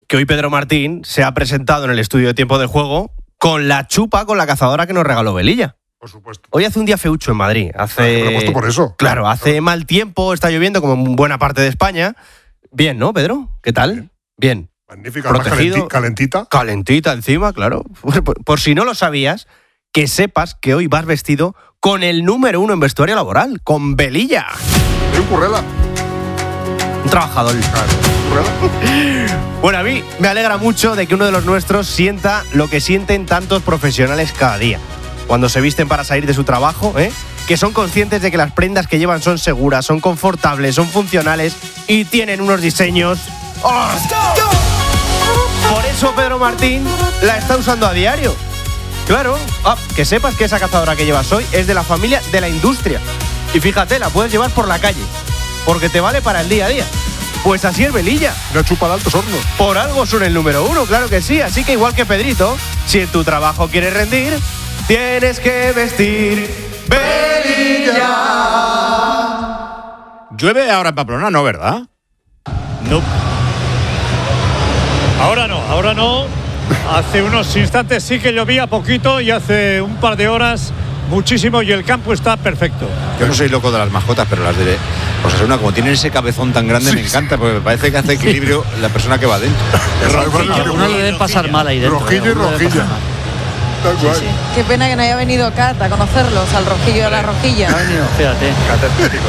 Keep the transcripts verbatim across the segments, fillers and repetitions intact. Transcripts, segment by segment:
que hoy Pedro Martín se ha presentado en el estudio de Tiempo de Juego con la chupa con la cazadora que nos regaló Velilla. Por supuesto. Hoy hace un día feucho en Madrid. Hace, ah, lo he puesto por eso. Claro, hace mal tiempo, está lloviendo como en buena parte de España. Bien, ¿no, Pedro? ¿Qué tal? Bien. Bien. Magnífica, protegido, calentita. Calentita encima, claro. Por, por, por si no lo sabías, que sepas que hoy vas vestido con el número uno en vestuario laboral, con Velilla. Un currela. Un trabajador. Bueno, a mí me alegra mucho de que uno de los nuestros sienta lo que sienten tantos profesionales cada día. Cuando se visten para salir de su trabajo, ¿eh? Que son conscientes de que las prendas que llevan son seguras, son confortables, son funcionales y tienen unos diseños... ¡Oh! Por eso Pedro Martín la está usando a diario. Claro, ah, que sepas que esa cazadora que llevas hoy es de la familia de la industria. Y fíjate, la puedes llevar por la calle, porque te vale para el día a día. Pues así es Velilla. Una chupa de altos hornos. Por algo son el número uno, claro que sí. Así que igual que Pedrito, si en tu trabajo quieres rendir, tienes que vestir Velilla. Llueve ahora en Pamplona, ¿no, verdad? No. Ahora no, ahora no. Hace unos instantes sí que llovía poquito y hace un par de horas muchísimo y el campo está perfecto. Yo no soy loco de las mascotas, pero las de Osasuna, como tienen ese cabezón tan grande, sí, me encanta, porque me parece que hace equilibrio sí. la persona que va dentro. Algunos le deben pasar mal ahí dentro. Rojillo y rojilla. Sí, sí. Qué pena que no haya venido Cat a conocerlos, al rojillo y a la rojilla. No ha venido, fíjate. Cat es típico.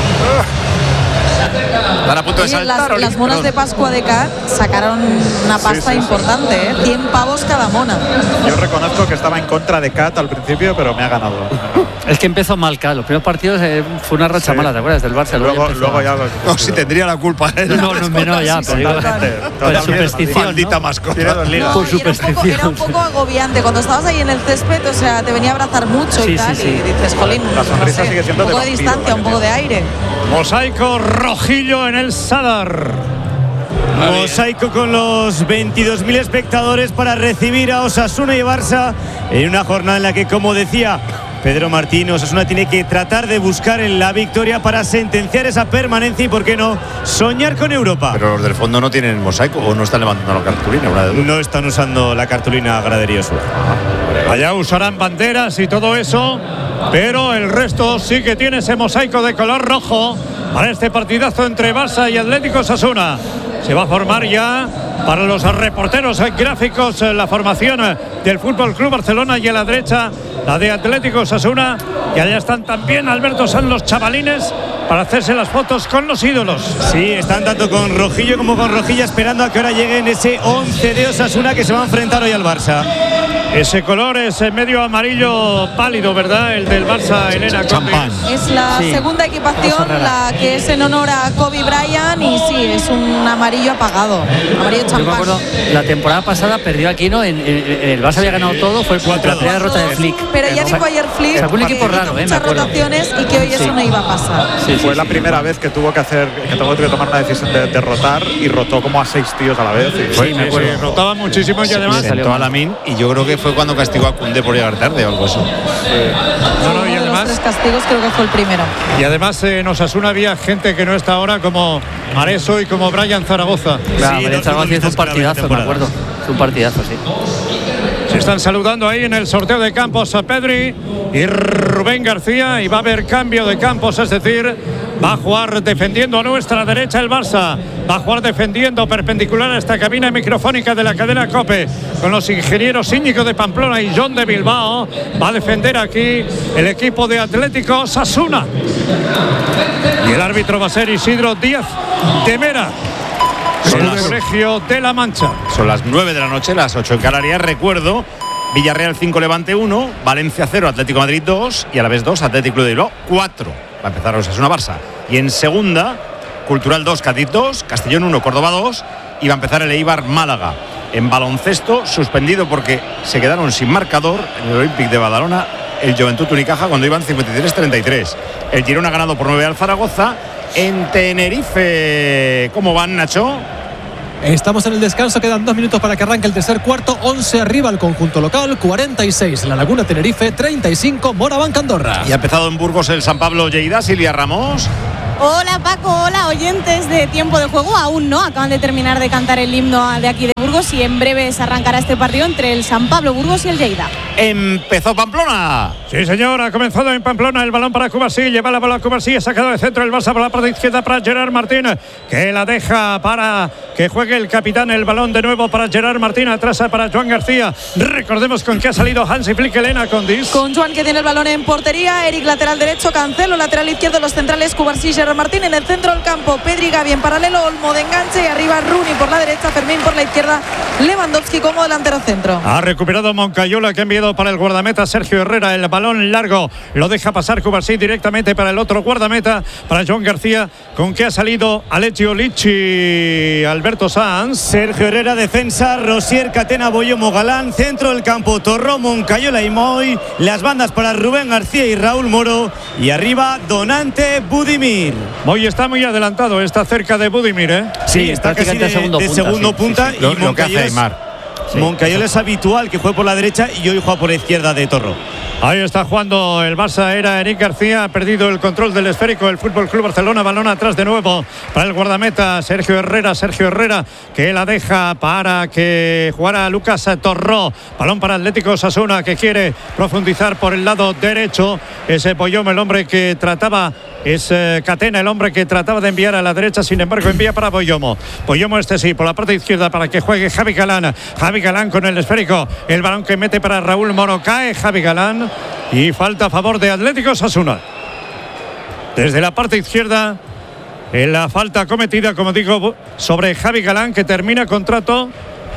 Están a punto de saltar. Las, las monas de Pascua de Cat sacaron una pasta sí, sí, importante, sí. ¿eh? cien pavos cada mona. Yo reconozco que estaba en contra de Cat al principio, pero me ha ganado. Es que empezó mal Cat. Los primeros partidos eh, fue una racha sí. mala, ¿te acuerdas? Del Barça. Luego, luego ya... No, si tendría la culpa él. No, no, no, no ya, pero digo... Por superstición, maldita mascota. No, por superstición. Era un, poco, era un poco agobiante. Cuando estabas ahí en el césped, o sea, te venía a abrazar mucho sí, y tal, sí, sí. y dices, jolín, la sonrisa no sé, sigue siendo un poco de, de distancia, vampiro, un poco de aire. Mosaico rojillo en el Sadar. Mosaico con los veintidós mil espectadores para recibir a Osasuna y Barça en una jornada en la que, como decía Pedro Martín, Osasuna tiene que tratar de buscar en la victoria para sentenciar esa permanencia y, por qué no, soñar con Europa. Pero los del fondo no tienen mosaico o no están levantando la cartulina. Una de no están usando la cartulina Graderío Sur. Allá usarán banderas y todo eso, pero el resto sí que tiene ese mosaico de color rojo para este partidazo entre Barça y Atlético Osasuna. Se va a formar ya para los reporteros gráficos la formación del Fútbol Club Barcelona y a la derecha la de Atlético Osasuna, y allá están también Alberto Sanz, los chavalines, para hacerse las fotos con los ídolos. Sí, están tanto con rojillo como con rojilla esperando a que ahora lleguen ese once de Osasuna que se va a enfrentar hoy al Barça. Ese color es medio amarillo pálido, ¿verdad? El del Barça, Elena. Champán. Es la sí. segunda equipación, la que es en honor a Kobe Bryant, y sí, es un amarillo apagado, amarillo champán. Yo me acuerdo, la temporada pasada perdió aquí, ¿no? En, en, en el Barça había ganado todo, fue la primera derrota de Flick. Pero ya dijo ayer Flick que fue un equipo raro, que ¿eh? muchas rotaciones y que hoy eso sí. no iba a pasar. Sí, sí, fue sí, la sí, primera sí. vez que tuvo que hacer, que tuvo que tomar una decisión de, de rotar, y rotó como a seis tíos a la vez. Y, sí, sí, me acuerdo. Sí, rotaba muchísimo y además sí, sentó a Lamine, y yo creo que fue cuando castigó a Koundé por llegar tarde o algo así. Sí. No, no, y además, de los tres castigos creo que fue el primero. Y además en Osasuna había gente que no está ahora, como Areso y como Brian Zaragoza. Claro, sí, Brian Zaragoza hizo un partidazo, me acuerdo. Fue un partidazo, sí. Se están saludando ahí en el sorteo de campos a Pedri y Rubén García, y va a haber cambio de campos, es decir, va a jugar defendiendo a nuestra derecha el Barça, va a jugar defendiendo perpendicular a esta cabina microfónica de la cadena COPE con los ingenieros Íñigo de Pamplona y John de Bilbao. Va a defender aquí el equipo de Atlético Osasuna, y el árbitro va a ser Isidro Díaz de Mera, del Colegio de la Mancha. Son las nueve de la noche, las ocho en Canarias. Recuerdo, Villarreal cinco, Levante uno, Valencia cero, Atlético Madrid dos, y a la vez dos, Atlético Club de Bilbao cuatro. Va a empezar Osasuna Barça. Y en segunda, Cultural dos, Cádiz dos, Castellón uno, Córdoba dos, y va a empezar el Eibar Málaga. En baloncesto, suspendido porque se quedaron sin marcador en el Olympique de Badalona el Juventud Unicaja cuando iban cincuenta y tres a treinta y tres. El Girona ha ganado por nueve al Zaragoza. En Tenerife, ¿cómo van, Nacho? Estamos en el descanso, quedan dos minutos para que arranque el tercer cuarto. once arriba el conjunto local, cuarenta y seis La Laguna Tenerife, treinta y cinco Morabanca Andorra. Y ha empezado en Burgos el San Pablo Lleida. Silvia Ramos. Hola Paco, hola oyentes de Tiempo de Juego. Aún no, acaban de terminar de cantar el himno de aquí de Burgos y en breve se arrancará este partido entre el San Pablo Burgos y el Lleida. Empezó Pamplona. Sí, señor, ha comenzado en Pamplona el balón para Cubarsí, lleva la bola a Cubarsí, ha sacado de centro el Barça por la parte izquierda para Gerard Martín, que la deja para que juegue el capitán, el balón de nuevo para Gerard Martín, atrás para Joan García. Recordemos con qué ha salido Hansi Flick, Elena Condis. Con Joan, que tiene el balón en portería, Eric lateral derecho, Cancelo lateral izquierdo, los centrales Cubarsí y Gerard Martín, en el centro del campo Pedri, Gavi en paralelo, Olmo de enganche y arriba Rooney por la derecha, Fermín por la izquierda, Lewandowski como delantero centro. Ha recuperado Moncayola, que ha enviado para el guardameta Sergio Herrera, el balón largo lo deja pasar Cubarsí directamente para el otro guardameta, para Joan García, con que ha salido Alessio Lichi, Alberto Sanz. Sergio Herrera, defensa, Rosier, Catena, Boyomo, Galán, centro del campo, Torró, Moncayola y Moy, las bandas para Rubén García y Raúl Moro, y arriba Donante, Budimir. Moy está muy adelantado, está cerca de Budimir, ¿eh? Sí, Sí, está casi de, segundo de punta, segundo sí, punta, sí, y Lo, lo que hace Moncayola es, Aymar. Sí, Moncayola es habitual que juegue por la derecha y hoy juega por la izquierda de Torró. Ahí está jugando el Barça, era Eric García, ha perdido el control del esférico el Fútbol Club Barcelona, balón atrás de nuevo para el guardameta Sergio Herrera, Sergio Herrera que la deja para que jugara Lucas Torró, balón para Atlético Osasuna, que quiere profundizar por el lado derecho, ese Boyom, el hombre que trataba, es eh, Catena, el hombre que trataba de enviar a la derecha, sin embargo envía para Boyomo. Boyomo este sí, por la parte izquierda para que juegue Javi Galán. Javi Galán con el esférico, el balón que mete para Raúl Moro, cae Javi Galán y falta a favor de Atlético Osasuna. Desde la parte izquierda, en la falta cometida, como digo, sobre Javi Galán, que termina contrato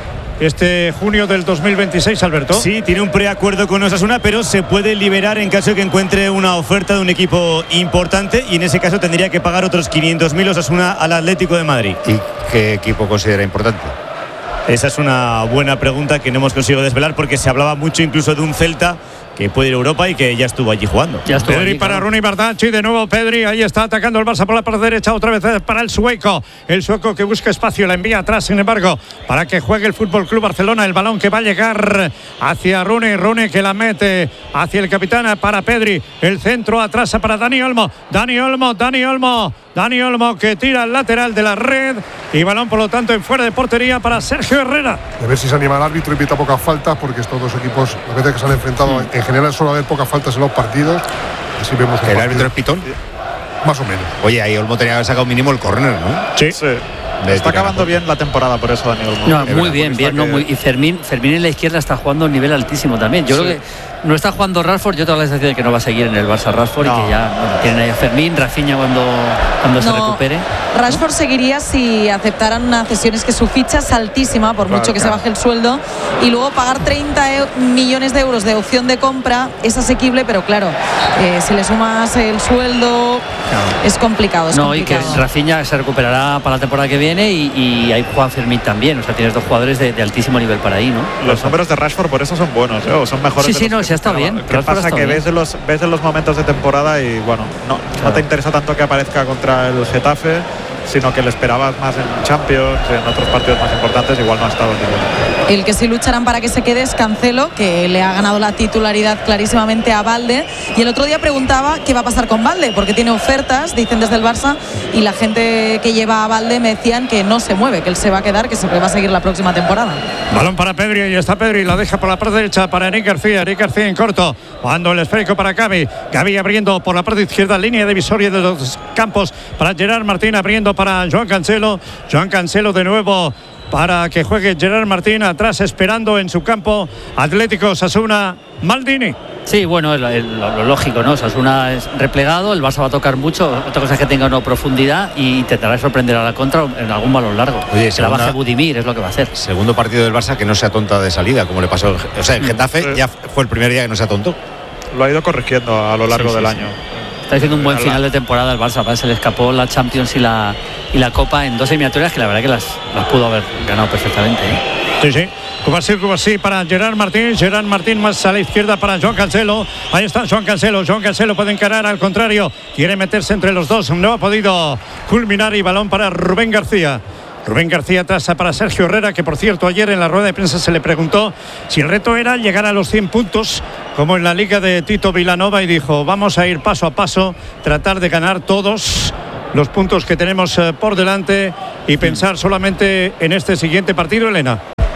este junio del dos mil veintiséis, Alberto. Sí, tiene un preacuerdo con Osasuna, pero se puede liberar en caso de que encuentre una oferta de un equipo importante, y en ese caso tendría que pagar otros quinientos mil Osasuna al Atlético de Madrid. ¿Y qué equipo considera importante? Esa es una buena pregunta que no hemos conseguido desvelar, porque se hablaba mucho incluso de un Celta que puede ir a Europa y que ya estuvo allí jugando. Ya estuvo Pedri allí, para claro. Rooney Bardacci, de nuevo Pedri, ahí está atacando el Barça por la parte derecha, otra vez para el sueco, el sueco que busca espacio, la envía atrás, sin embargo, para que juegue el Fútbol Club Barcelona, el balón que va a llegar hacia Rooney, Rooney que la mete hacia el capitán para Pedri, el centro atrás para Dani Olmo, Dani Olmo, Dani Olmo, Dani Olmo que tira al lateral de la red y balón por lo tanto en fuera de portería para Sergio Herrera. A ver si se anima el árbitro y pita pocas faltas, porque estos dos equipos, las veces que se han enfrentado, en general suele haber pocas faltas en los partidos. Así vemos un ¿El partido. árbitro es pitón? Más o menos. Oye, ahí Olmo tenía que haber sacado mínimo el córner, ¿no? Sí. Sí. De Está tirar acabando a bien la temporada, por eso Dani Olmo. No, Es muy verdad, bien, bien. No, que- muy, y Fermín, Fermín en la izquierda está jugando a un nivel altísimo también. Yo Sí. creo que no está jugando Rashford. Yo tengo la sensación de que no va a seguir en el Barça Rashford No. y que ya bueno, tienen ahí a Fermín, Rafinha cuando, cuando se No, recupere. Rashford seguiría si aceptaran una cesión, es que su ficha es altísima, por Claro, mucho que claro. se baje el sueldo, y luego pagar treinta e- millones de euros de opción de compra es asequible, pero claro, eh, si le sumas el sueldo es complicado. Es No, y que complicado. Rafinha se recuperará para la temporada que viene y, y ahí juega Fermín también. O sea, tienes dos jugadores de, de altísimo nivel para ahí, ¿no? Los números de Rashford por eso son buenos, ¿eh? O son mejores. Sí, de sí, los no, que sí ha estado esperaba. bien. Lo que Rashford ha pasa estado que bien. ves de los ves de los momentos de temporada y bueno, no, no te interesa tanto que aparezca contra el Getafe, sino que le esperabas más en Champions, en otros partidos más importantes, igual no ha estado ninguno. El que sí lucharán para que se quede es Cancelo, que le ha ganado la titularidad clarísimamente a Valde. Y el otro día preguntaba qué va a pasar con Valde, porque tiene ofertas, dicen desde el Barça, y la gente que lleva a Valde me decían que no se mueve, que él se va a quedar, que se va a seguir la próxima temporada. Balón para Pedri, y está Pedri, la deja por la parte derecha para Eric García, Eric García en corto, cuando el esférico para Gavi, Gavi abriendo por la parte izquierda, línea divisoria de los campos para Gerard Martín, abriendo para Joan Cancelo, Joan Cancelo de nuevo para que juegue Gerard Martín, atrás esperando en su campo Atlético Osasuna, Maldini. Sí, bueno, es lo, es lo- lo lógico, ¿no? Osasuna es replegado, el Barça va a tocar mucho, otra cosa es que tenga una profundidad y intentará sorprender a la contra en algún balón largo. Oye, que la segunda- baje Budimir, es lo que va a hacer. Segundo partido del Barça que no se atonta de salida, como le pasó. O sea, en Getafe Sí. ya fue el primer día que no se atontó. Lo ha ido corrigiendo a lo largo Sí, sí, del sí. año. Está haciendo un buen Ala. final de temporada el Barça, ¿vale? Se le escapó la Champions y la, y la Copa en dos eliminatorias que la verdad que las, las pudo haber ganado perfectamente, ¿eh? Sí, sí. Cubasí, Cubasí para Gerard Martín. Gerard Martín más a la izquierda para Joan Cancelo. Ahí está Joan Cancelo. Joan Cancelo puede encarar al contrario. Quiere meterse entre los dos. No ha podido culminar y balón para Rubén García. Rubén García tasa para Sergio Herrera, que por cierto ayer en la rueda de prensa se le preguntó si el reto era llegar a los cien puntos como en la liga de Tito Vilanova, y dijo: vamos a ir paso a paso, tratar de ganar todos los puntos que tenemos eh, por delante y pensar solamente en este siguiente partido, Elena.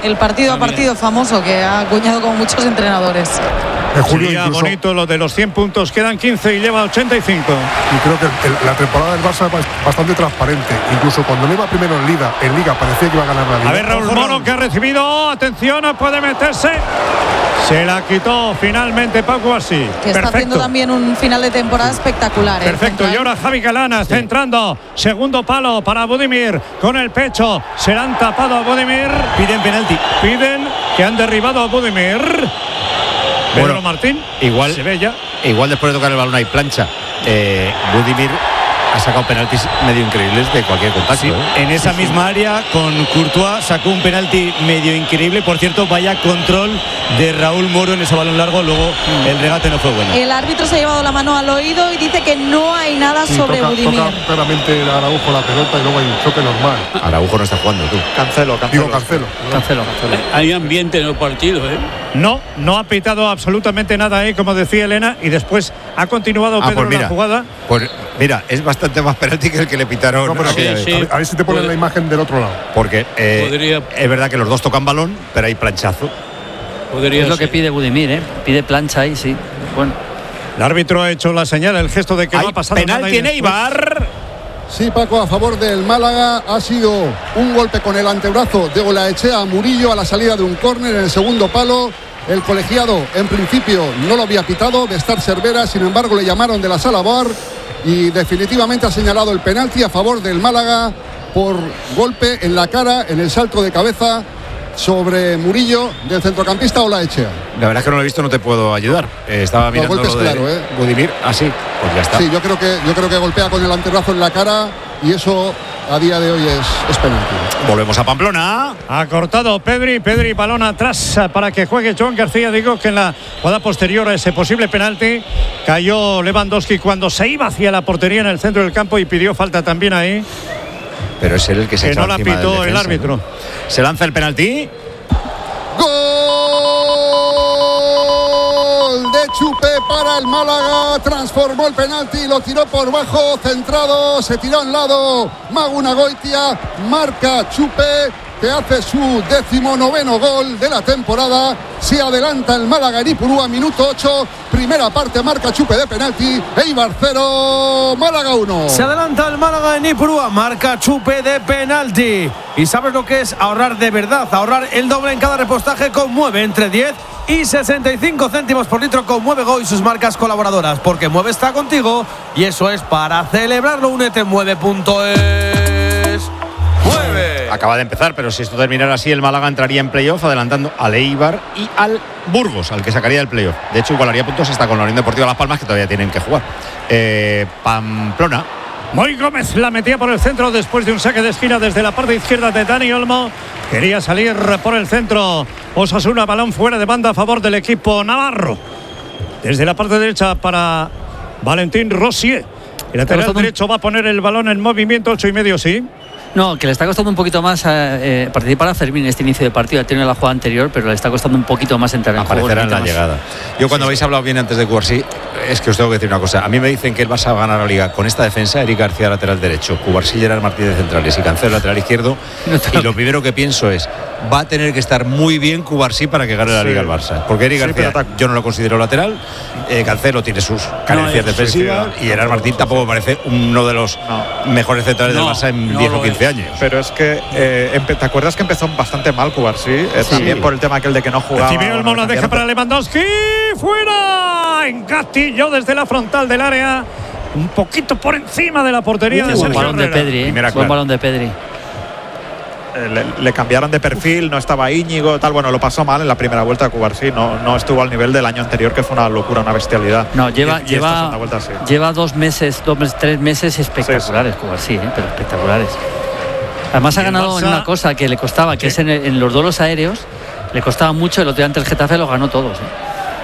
el partido a partido famoso que ha acuñado con muchos entrenadores. En julio Sería incluso, bonito lo de los cien puntos, quedan quince y lleva ochenta y cinco. y creo que el- la temporada del Barça es bastante transparente. Incluso cuando no iba primero en Liga, en Liga parecía que iba a ganar la Liga. A ver, Raúl Moro que ha recibido, atención, puede meterse. Se la quitó finalmente Pau Cubarsí. Que está haciendo también un final de temporada espectacular. ¿eh? Perfecto, y ahora Javi Galana centrando, segundo palo para Budimir con el pecho, se le han tapado a Budimir, Piden penalti. piden que han derribado a Budimir. Pedro Bueno, Martín, igual- se ve ya. Igual después de tocar el balón hay plancha. Eh, Budimir ha sacado penaltis medio increíbles de cualquier contacto. ¿eh? En esa misma área, con Courtois sacó un penalti medio increíble. Por cierto, vaya control de Raúl Moro en ese balón largo. Luego el regate no fue bueno. El árbitro se ha llevado la mano al oído y dice que no hay nada Sí, sobre toca, Budimir. toca claramente el Araujo la pelota y luego hay un choque normal. Araujo no está jugando, tú. Cancelo, Cancelo. Digo, Cancelo. Cancelo, Cancelo. Hay ambiente en el partido, ¿eh? No, no ha pitado absolutamente nada ahí, como decía Elena, y después ha continuado Ah, Pedro pues mira. la jugada. Pues mira, es bastante más penalti que el que le pitaron. No, pero aquella sí, vez. a, ver, a ver si te ponen Puede- la imagen del otro lado. Porque eh, Podría- es verdad que los dos tocan balón, pero hay planchazo. Podría Es lo que ser. pide Budimir, ¿eh? Pide plancha ahí, sí. Bueno, El árbitro ha hecho la señal, el gesto de que no Hay ha pasado nada. penalti y en después- Eibar. Sí, Paco, a favor del Málaga. Ha sido un golpe con el antebrazo de Olaechea a Murillo a la salida de un córner en el segundo palo. El colegiado, en principio, no lo había pitado, de estar Cervera, sin embargo, le llamaron de la sala V A R y definitivamente ha señalado el penalti a favor del Málaga por golpe en la cara, en el salto de cabeza sobre Murillo del centrocampista Olaechea. La verdad es que no lo he visto, no te puedo ayudar. Eh, estaba mirando golpe es lo de claro, ¿eh? Budimir. Ah, sí, pues ya está. Sí, yo creo que yo creo que golpea con el antebrazo en la cara y eso a día de hoy es, es penalti. Volvemos a Pamplona. Ha cortado Pedri, Pedri balón atrás para que juegue Joan García. Digo que en la jugada posterior a ese posible penalti cayó Lewandowski cuando se iba hacia la portería en el centro del campo y pidió falta también ahí. Pero es él el que se Que echa no la encima del pitó el defensa, árbitro. ¿no? Se lanza el penalti. Gol de Chupe para el Málaga. Transformó el penalti, lo tiró por bajo, centrado, se tiró a un lado. Maguna Goitia marca Chupe, que hace su decimonoveno gol de la temporada. Se adelanta el Málaga en Ipurúa, minuto ocho. Primera parte, marca Chupe de penalti. Eibar cero, Málaga uno. Se adelanta el Málaga en Ipurúa, marca Chupe de penalti. ¿Y sabes lo que es ahorrar de verdad? Ahorrar el doble en cada repostaje con Mueve, entre diez y sesenta y cinco céntimos por litro con Mueve Go y sus marcas colaboradoras. Porque Mueve está contigo y eso es para celebrarlo. Únete en mueve punto es. ¡Mueve! Acaba de empezar, pero si esto terminara así, el Málaga entraría en playoff adelantando al Eibar y al Burgos, al que sacaría del playoff. De hecho, igualaría puntos hasta con la Unión Deportiva Las Palmas, que todavía tienen que jugar. Eh, Pamplona. Moy Gómez la metía por el centro después de un saque de esquina desde la parte izquierda de Dani Olmo. Quería salir por el centro Osasuna, balón fuera de banda a favor del equipo navarro. Desde la parte derecha para Valentín Rosier. El lateral derecho va a poner el balón en movimiento, ocho y medio, sí. no, que le está costando un poquito más eh, eh, participar a Fermín en este inicio de partido. Ha tenido la jugada anterior, pero le está costando un poquito más entrar en juego. Aparecerá en la más. llegada. Yo cuando habéis hablado bien antes de Cubarsí, es que os tengo que decir una cosa. A mí me dicen que el Barça va a ganar la Liga con esta defensa: Eric García lateral derecho, Cubarsí, Gerard Martínez centrales y Cancelo lateral izquierdo. Y lo primero que pienso es, va a tener que estar muy bien Cubarsí para que gane la Sí. Liga el Barça. Porque Eric Sí, García pero yo no lo considero lateral, eh, Cancelo tiene sus carencias No, es defensivas suicida. y Gerard Martín tampoco me parece uno de los No. mejores centrales No, del Barça en no diez o lo quince es. años. Pero es que, eh, empe- ¿te acuerdas que empezó bastante mal Cubarsí? Eh, Sí. También por el tema aquel de que no jugaba. Recibió el bueno, Mola, deja cambiaron- para Lewandowski. ¡Fuera! Engatillo desde la frontal del área. Un poquito por encima de la portería Uh, de buen Sergio balón de Herrera. Pedri, ¿eh? Primera Buen clara. balón de Pedri. Eh, Le, le cambiaron de perfil, no estaba Íñigo, tal. Bueno, lo pasó mal en la primera vuelta a Cubarsí. No, no estuvo al nivel del año anterior, que fue una locura, una bestialidad. No, lleva, Y- y esta lleva, segunda vuelta sí. lleva dos meses, dos meses, tres meses espectaculares, como así, ¿eh? Pero espectaculares. Además Y ha el ganado en Barça- una cosa que le costaba, que es en, el- en los duelos aéreos, le costaba mucho. El otro día ante el Getafe lo ganó todos, ¿eh?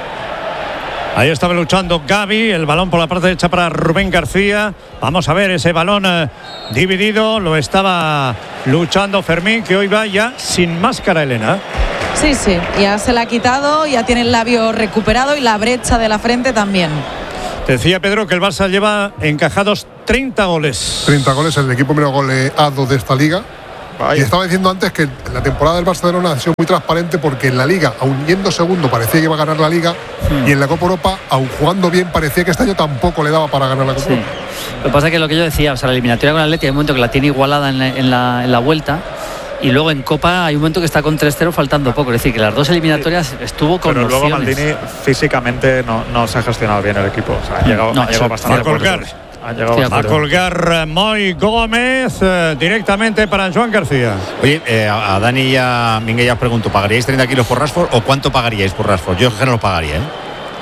Ahí estaba luchando Gavi, el balón por la parte derecha para Rubén García. Vamos a ver ese balón eh, dividido, lo estaba luchando Fermín, que hoy va ya sin máscara, Elena. Sí, sí, ya se la ha quitado, ya tiene el labio recuperado y la brecha de la frente también. Decía Pedro que el Barça lleva encajados treinta goles. treinta goles, el equipo menos goleado de esta liga. Y estaba diciendo antes que la temporada del Barcelona ha sido muy transparente porque en la Liga, aun yendo segundo, parecía que iba a ganar la Liga, sí. y en la Copa Europa, aun jugando bien, parecía que este año tampoco le daba para ganar la Copa sí. Europa. Lo que pasa es que lo que yo decía, o sea, la eliminatoria con el Atleti hay un momento que la tiene igualada en la, en la, en la vuelta. Y luego en Copa hay un momento que está con tres cero faltando poco. Es decir, que las dos eliminatorias estuvo con Pero luego opciones. Maldini físicamente no, no se ha gestionado bien el equipo. O sea, ha llegado, no, ha llegado bastante a colgar. Ha llegado a colgar Moy Gómez eh, directamente para Joan García. Oye, eh, a Dani y a Minguella ya os pregunto, ¿pagaríais treinta kilos por Rashford o cuánto pagaríais por Rashford? Yo es que no lo pagaría, ¿eh?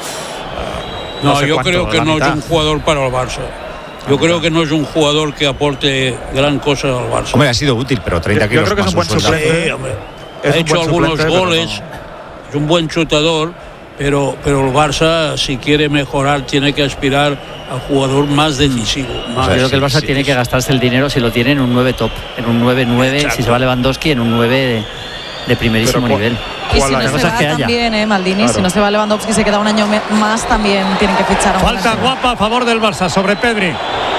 No, no sé yo cuánto, creo que no mitad. es un jugador para el Barça. Yo creo que no es un jugador que aporte gran cosa al Barça. Hombre, ha sido útil, pero treinta yo, yo kilos creo que más es un buen sueldo. suplente. Sí, hombre. Es Ha un hecho buen algunos suplente, goles, no. es un buen chutador, pero, pero el Barça, si quiere mejorar, tiene que aspirar al jugador más decisivo. Más Yo creo que el Barça sí, tiene sí. que gastarse el dinero si lo tiene en un nueve top, en un nueve nueve, Exacto. si se va Lewandowski, en un nueve de, de primerísimo Pero, nivel. Y si no Las se cosas va que haya. también, eh, Maldini, Claro. si no se va Lewandowski, se queda un año me- más, también tienen que fichar a un Falta delantero. guapa a favor del Barça sobre Pedri.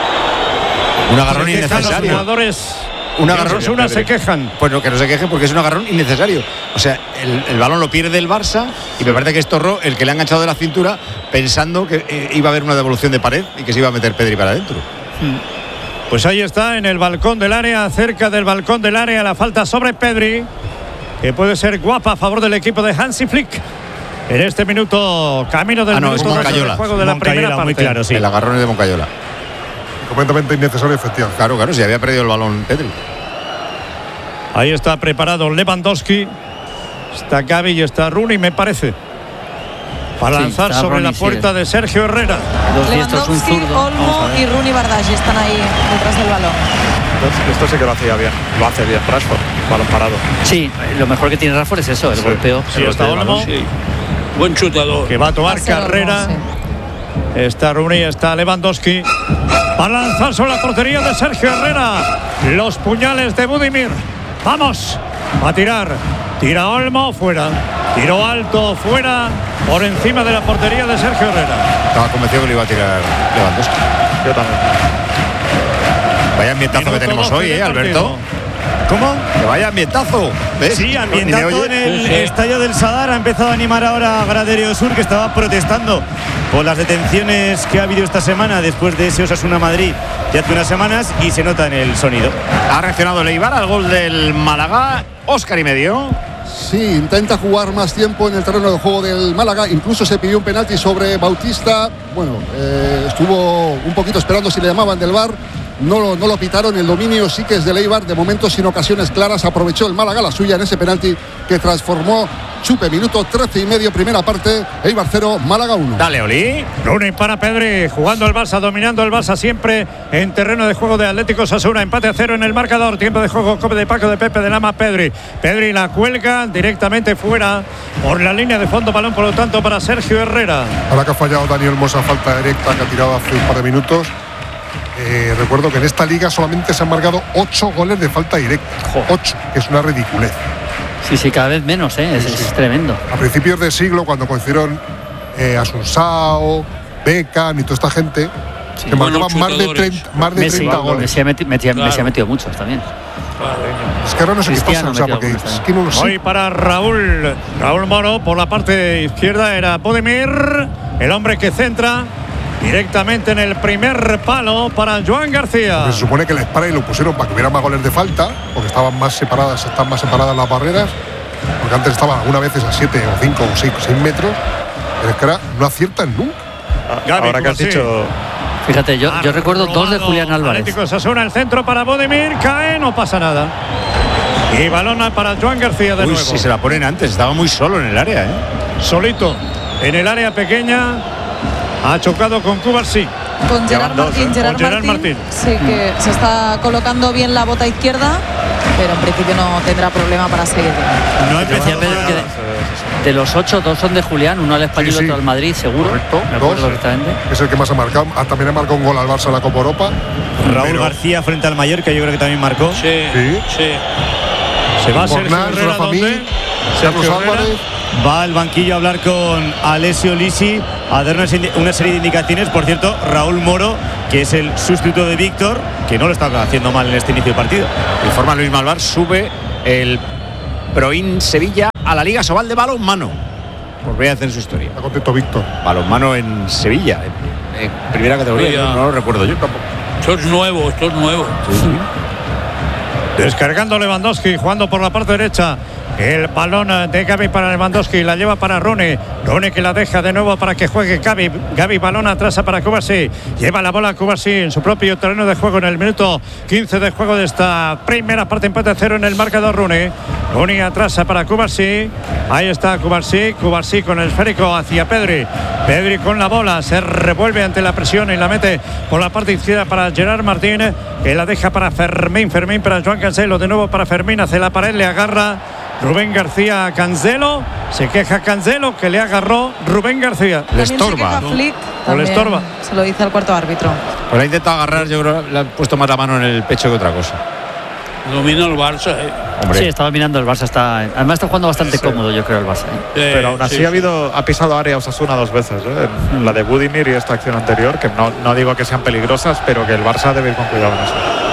Un agarrón Se quejan los innecesario. jugadores. Un agarrón. Una se quejan. Pues no, que no se quejen porque es un agarrón innecesario. O sea, el, el balón lo pierde el Barça y me parece que es Torró el que le ha enganchado de la cintura pensando que eh, iba a haber una devolución de pared y que se iba a meter Pedri para adentro. Pues ahí está, en el balcón del área, cerca del balcón del área, la falta sobre Pedri, que puede ser guapa a favor del equipo de Hansi Flick. En este minuto, camino del Ah, no, es minuto de Moncayola. juego de la Moncayola, primera parte. muy claro, sí. El agarrón es de Moncayola. Completamente innecesario, efectivamente. Claro, claro, si había perdido el balón Pedri. Ahí está preparado Lewandowski. Está Gavi y está Rooney, me parece. Para Sí, lanzar está sobre Rooney, la puerta sí. de Sergio Herrera. Dos diestros, un Lewandowski, zurdo. Vamos Olmo a ver. y Rooney Bardghji están ahí detrás del balón. Entonces, esto sí que lo hacía bien. Lo hace bien Rashford. Balón parado. Sí, lo mejor que tiene Rashford es eso, el Sí. golpeo. Sí, el está golpeo del Olmo. balón. Sí. Buen chutador. Que va a tomar Va a ser Olmo, carrera. sí. Está Rooney, está Lewandowski. Para lanzar sobre la portería de Sergio Herrera. Los puñales de Budimir. Vamos a tirar. Tira Olmo, fuera. Tiro alto, fuera. Por encima de la portería de Sergio Herrera. Estaba convencido que le iba a tirar Lewandowski. Yo también. Vaya ambientazo que Minuto tenemos doce hoy, de ¿eh, Alberto? partido. ¿Cómo? Que vaya ambientazo. ¿Ves? Sí, Ni me ambientado oye. en el Sí, sí. estadio del Sadar. Ha empezado a animar ahora a Graderio Sur, que estaba protestando por las detenciones que ha habido esta semana después de ese Osasuna Madrid de hace unas semanas, y se nota en el sonido. Ha reaccionado Leibar al gol del Málaga. Óscar y medio. Sí, intenta jugar más tiempo en el terreno de juego del Málaga. Incluso se pidió un penalti sobre Bautista. Bueno, eh, estuvo un poquito esperando si le llamaban del V A R. No lo, no lo pitaron. El dominio sí que es de Leibar. De momento, sin ocasiones claras, aprovechó el Málaga la suya en ese penalti que transformó Chupe. Minuto trece y medio, primera parte. Eibar cero, Málaga uno. Dale, Oli. Rooney para Pedri, jugando el Barça, dominando el Barça siempre en terreno de juego de Atlético Osasuna. Empate a cero en el marcador. Tiempo de juego, Cope de Paco de Pepe de Lama, Pedri. Pedri la cuelga directamente fuera por la línea de fondo. Balón, por lo tanto, para Sergio Herrera. Ahora que ha fallado Daniel Mosa, falta directa que ha tirado hace un par de minutos. Eh, recuerdo que en esta liga solamente se han marcado ocho goles de falta directa. Ocho, que es una ridiculez. Sí, sí, cada vez menos, ¿eh? Es, Sí, sí. es tremendo. A principios de siglo, cuando coincidieron eh, Asunsao, Beckham y toda esta gente, se Buenos marcaban más de chutadores. treinta, más de Messi, treinta goles. Messi ha meti- Messi ha- Claro. Messi ha metido muchos también. Es que ahora no sé qué pasa, Cristiano o sea, metió porque algunos es que no lo sé. Hoy para Raúl. Raúl Moro por la parte izquierda era Budimir, el hombre que centra directamente en el primer palo para Joan García. Porque se supone que el spray lo pusieron para que hubiera más goles de falta, porque estaban más separadas, están más separadas las barreras, porque antes estaban algunas veces a siete o cinco o seis metros, pero es que ahora no aciertan nunca. Gavi, Ahora que has ¿cómo así? dicho. Fíjate, yo, yo recuerdo dos de Robado Julián Álvarez. Atlético Osasuna, el centro para Budimir, cae, no pasa nada. Y balona para Joan García de Uy, nuevo. si se la ponen antes, estaba muy solo en el área, ¿eh? Solito en el área pequeña, ha chocado con Cubarsí. Con Gerard dos, Martín, ¿eh? Gerard, Con Gerard Martín, Martín. sí que se está colocando bien la bota izquierda, pero en principio no tendrá problema para seguir. No Decía empezó Pedro que de, de los ocho, dos son de Julián, uno al Español y Sí, sí. otro al Madrid, seguro. Correcto, Me acuerdo dos. perfectamente. Es el que más ha marcado. Ah, también ha marcado un gol al Barça en la Copa Europa. Raúl pero- García frente al Mallorca, yo creo que también marcó. Sí, Sí. sí. Se va Sergio Fornals, Herrera, Rafa ¿dónde? Mir, Carlos Sergio Herrera. Álvarez, va al banquillo a hablar con Alessio Lisi, a dar una, una serie de indicaciones. Por cierto, Raúl Moro, que es el sustituto de Víctor, que no lo está haciendo mal en este inicio de partido. Informa Luis Malvar, sube el Proin Sevilla a la Liga Sobal de balonmano. Por primera vez en su historia. Está contento Víctor. Balonmano en Sevilla, en, en primera categoría, Oiga. no, no lo recuerdo yo tampoco. Esto es nuevo, esto es nuevo. Sí, sí. Descargando Lewandowski, jugando por la parte derecha. El balón de Gavi para Lewandowski, la lleva para Rooney. Rooney que la deja de nuevo para que juegue Gavi. Gavi, balón atrás para Kubasi. Lleva la bola Kubasi en su propio terreno de juego en el minuto quince de juego de esta primera parte. Empate cero en el marcador. Rooney. Rooney atrás para Kubasi. Ahí está Kubasi. Kubasi con el esférico hacia Pedri. Pedri con la bola. Se revuelve ante la presión y la mete por la parte izquierda para Gerard Martín, que la deja para Fermín. Fermín para Joan Cancelo. De nuevo para Fermín. Hace la pared, le agarra Rubén García a Cancelo. Se queja Cancelo, que le agarró Rubén García. Le También se estorba, queja ¿no? Flick, O le también estorba. Se lo dice al cuarto árbitro. Pues la ha intentado agarrar, yo creo que le ha puesto más la mano en el pecho que otra cosa. Domina el Barça, ¿eh? Hombre. Sí, estaba mirando el Barça. Está, además está jugando bastante Sí. cómodo, yo creo, el Barça. ¿eh? Eh, Pero aún así sí, ha habido ha pisado área Osasuna dos veces, ¿eh? La de Budimir y esta acción anterior, que no, no digo que sean peligrosas, pero que el Barça debe ir con cuidado en eso.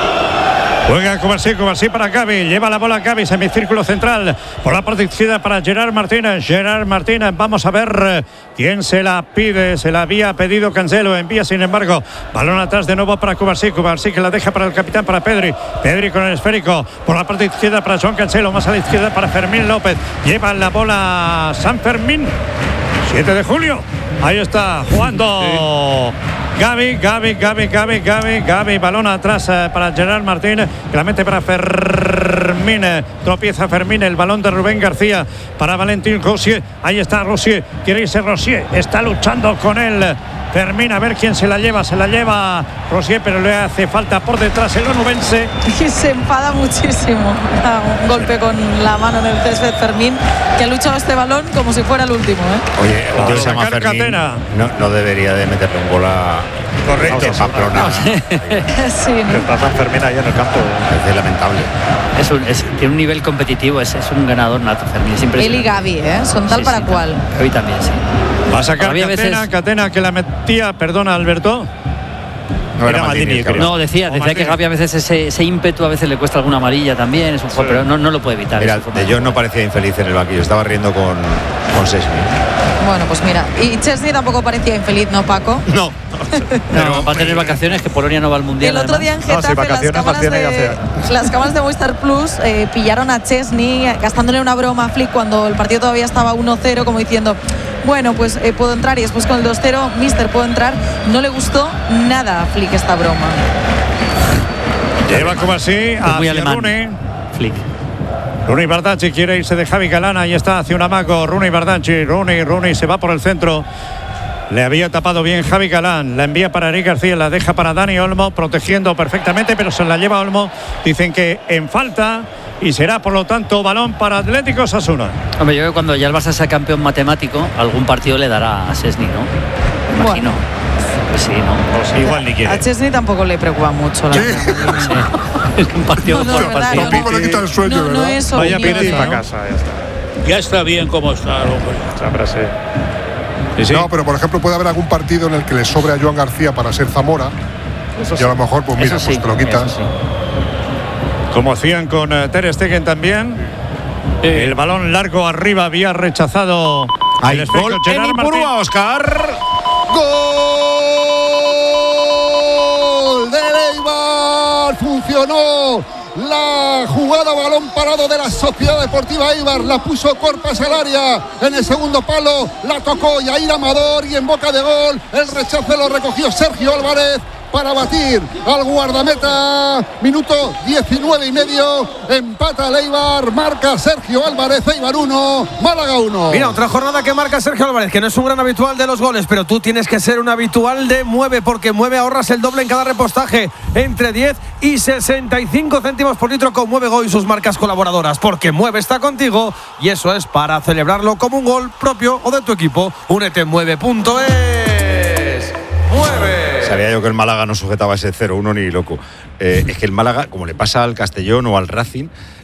Juega Kubasi, Kubasi para Gavi. Lleva la bola Gavi, semicírculo central. Por la parte izquierda para Gerard Martínez. Gerard Martínez, vamos a ver eh, quién se la pide. Se la había pedido Cancelo. Envía, sin embargo, balón atrás de nuevo para Kubasi. Kubasi que la deja para el capitán, para Pedri. Pedri con el esférico. Por la parte izquierda para Joan Cancelo. Más a la izquierda para Fermín López. Lleva la bola San Fermín. siete de julio. Ahí está jugando Gavi, Gavi, Gavi, Gavi, Gavi, Gavi. Balón atrás eh, para Gerard Martín, que la mete para Fermín. eh, Tropieza Fermín, el balón de Rubén García para Valentín Rosier. Ahí está Rosier, quiere irse Rosier. Está luchando con él Fermín, a ver quién se la lleva. Se la lleva Rosier, pero le hace falta por detrás el onubense. Y se enfada muchísimo. Da un golpe con la mano en el césped Fermín, que ha luchado este balón como si fuera el último, ¿eh? Oye, el Para tío que se llama sacar Fermín cadena. no, no debería de meterle un gol a Correcto. a Pamplona. Sí, ¿no? Está San Fermín ahí en el campo. Es lamentable. Es un, es, tiene un nivel competitivo, es, es un ganador nato, Fermín. Es Él y impresionante. Gavi, ¿eh? Son tal Sí, para sí, cual. Gavi también, sí. Va a sacar Había Catena, veces- Catena que la metía, perdona Alberto. No Era era Maldini, Maldini, creo. No, decía, O decía que Martínez. Gavi a veces ese, ese ímpetu a veces le cuesta alguna amarilla también, es un juego, pero no, no lo puede evitar. Mira, es su forma De Jong no parecía infeliz en el banquillo, estaba riendo con, con Sesni. Bueno, pues mira. Y Chesney tampoco parecía infeliz, ¿no, Paco? No, No, va a tener vacaciones, que Polonia no va al Mundial. El otro día en No, sí, Getafe las, vacaciones las cámaras tiene que de, hacer. las cámaras de Movistar Plus eh, pillaron a Chesney gastándole una broma a Flick cuando el partido todavía estaba uno cero, como diciendo, bueno, pues eh, puedo entrar, y después con el dos cero, mister, puedo entrar. No le gustó nada a Flick esta broma. Lleva como así Es muy hacia alemán. Rooney. Flick. Rooney Bardacci quiere irse de Javi Galán. Ahí está hacia un amago. Rooney Bardacci. Rooney, Rooney se va por el centro. Le había tapado bien Javi Galán. La envía para Eric García. La deja para Dani Olmo. Protegiendo perfectamente, pero se la lleva Olmo. Dicen que en falta. Y será, por lo tanto, balón para Atlético Osasuna. Hombre, yo creo que cuando ya el Barça sea campeón matemático, algún partido le dará a Szczęsny, ¿no? Me imagino. Pues sí, ¿no? Pues igual ni A quiere. Chesney tampoco le preocupa mucho la verdad. Sí. Es un partido No, no, por de verdad, partido. no. Tampoco le quita el sueño, No, no ¿verdad? es Vaya opinión, Piti ¿eh? Para casa, ya está. Ya está bien como está el hombre. Siempre sí. Sí, sí. No, pero por ejemplo puede haber algún partido en el que le sobre a Joan García para ser Zamora. Y a lo mejor, pues mira, Eso pues sí, te lo quitas. eso sí. Como hacían con eh, Ter Stegen también. El balón largo arriba había rechazado. Hay el esférico gol en Gerard Martín. Ipurúa, Oscar. ¡Gol de Eibar! Funcionó la jugada, balón parado de la Sociedad Deportiva Eibar, la puso Corpas al área en el segundo palo, la tocó Yair Amador y en boca de gol el rechace lo recogió Sergio Álvarez para batir al guardameta. Minuto diecinueve y medio, empata el Eibar, marca Sergio Álvarez. Eibar uno, Málaga uno. Mira, otra jornada que marca Sergio Álvarez, que no es un gran habitual de los goles, pero tú tienes que ser un habitual de Mueve, porque Mueve ahorras el doble en cada repostaje, entre diez y sesenta y cinco céntimos por litro con Mueve Go y sus marcas colaboradoras, porque Mueve está contigo y eso es para celebrarlo como un gol propio o de tu equipo. Únete en mueve punto es. ¡Mueve! Sabía yo que el Málaga no sujetaba ese cero uno ni loco. Eh, es que el Málaga, como le pasa al Castellón o al Racing,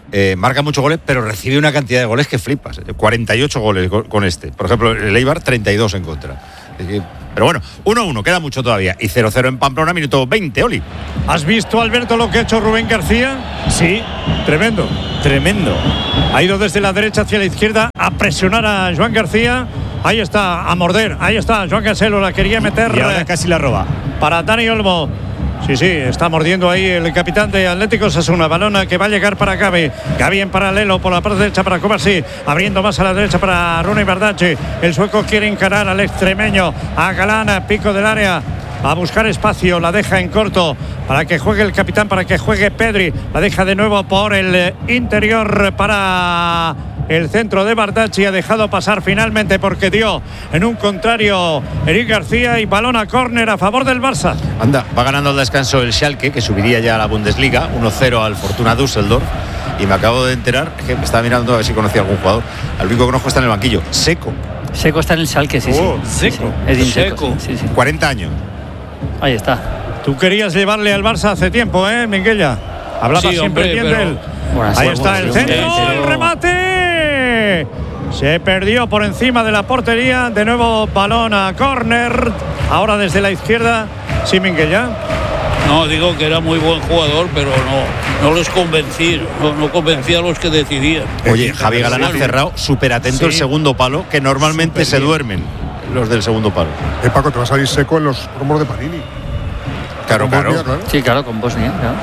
eh, marca muchos goles, pero recibe una cantidad de goles que flipas. cuarenta y ocho goles con este. Por ejemplo, el Eibar, treinta y dos en contra. Pero bueno, uno uno, queda mucho todavía. Y cero cero en Pamplona, minuto veinte, Oli. ¿Has visto, Alberto, lo que ha hecho Rubén García? Sí, Tremendo. tremendo. Ha ido desde la derecha hacia la izquierda a presionar a Joan García. Ahí está, a morder. Ahí está, Joan Cancelo la quería meter. Y ahora casi la roba. Para Dani Olmo. Sí, sí, está mordiendo ahí el capitán de Atlético Osasuna. Balona que va a llegar para Gavi. Gavi en paralelo por la parte derecha para Kovacic. Abriendo más a la derecha para Rune Bardacci. El sueco quiere encarar al extremeño. A Galán, pico del área. A buscar espacio, la deja en corto para que juegue el capitán, para que juegue Pedri. La deja de nuevo por el interior para el centro de Bardacci. Ha dejado pasar finalmente porque dio en un contrario Eric García y balón a córner a favor del Barça. Anda, va ganando al descanso el Schalke, que subiría ya a la Bundesliga, uno cero al Fortuna Düsseldorf. Y me acabo de enterar, es que me estaba mirando a ver si conocía algún jugador. Al único que conozco está en el banquillo, Seco. Seco está en el Schalke, sí, Oh, sí. Seco. Sí, sí. Edin Seco. Sí, sí. cuarenta años. Ahí está. Tú querías llevarle al Barça hace tiempo, ¿eh, Minguella? Hablaba Sí, siempre hombre, bien pero- de él. Buenas, Ahí buenas, está el buenas, centro, buenas. el remate. Se perdió por encima de la portería. De nuevo balón a córner. Ahora desde la izquierda. Sí, Minguella. No, digo que era muy buen jugador, pero no, no les convencí, no, no convencí a los que decidían. Oye, Javi Galán ha cerrado súper atento Sí. el segundo palo, que normalmente se duermen los del segundo palo. Eh, Paco, te va a salir Seco en los promos de Panini. Claro, Con claro. Bosnia, claro. Sí, claro, con Bosnia, claro.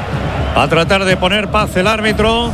A tratar de poner paz el árbitro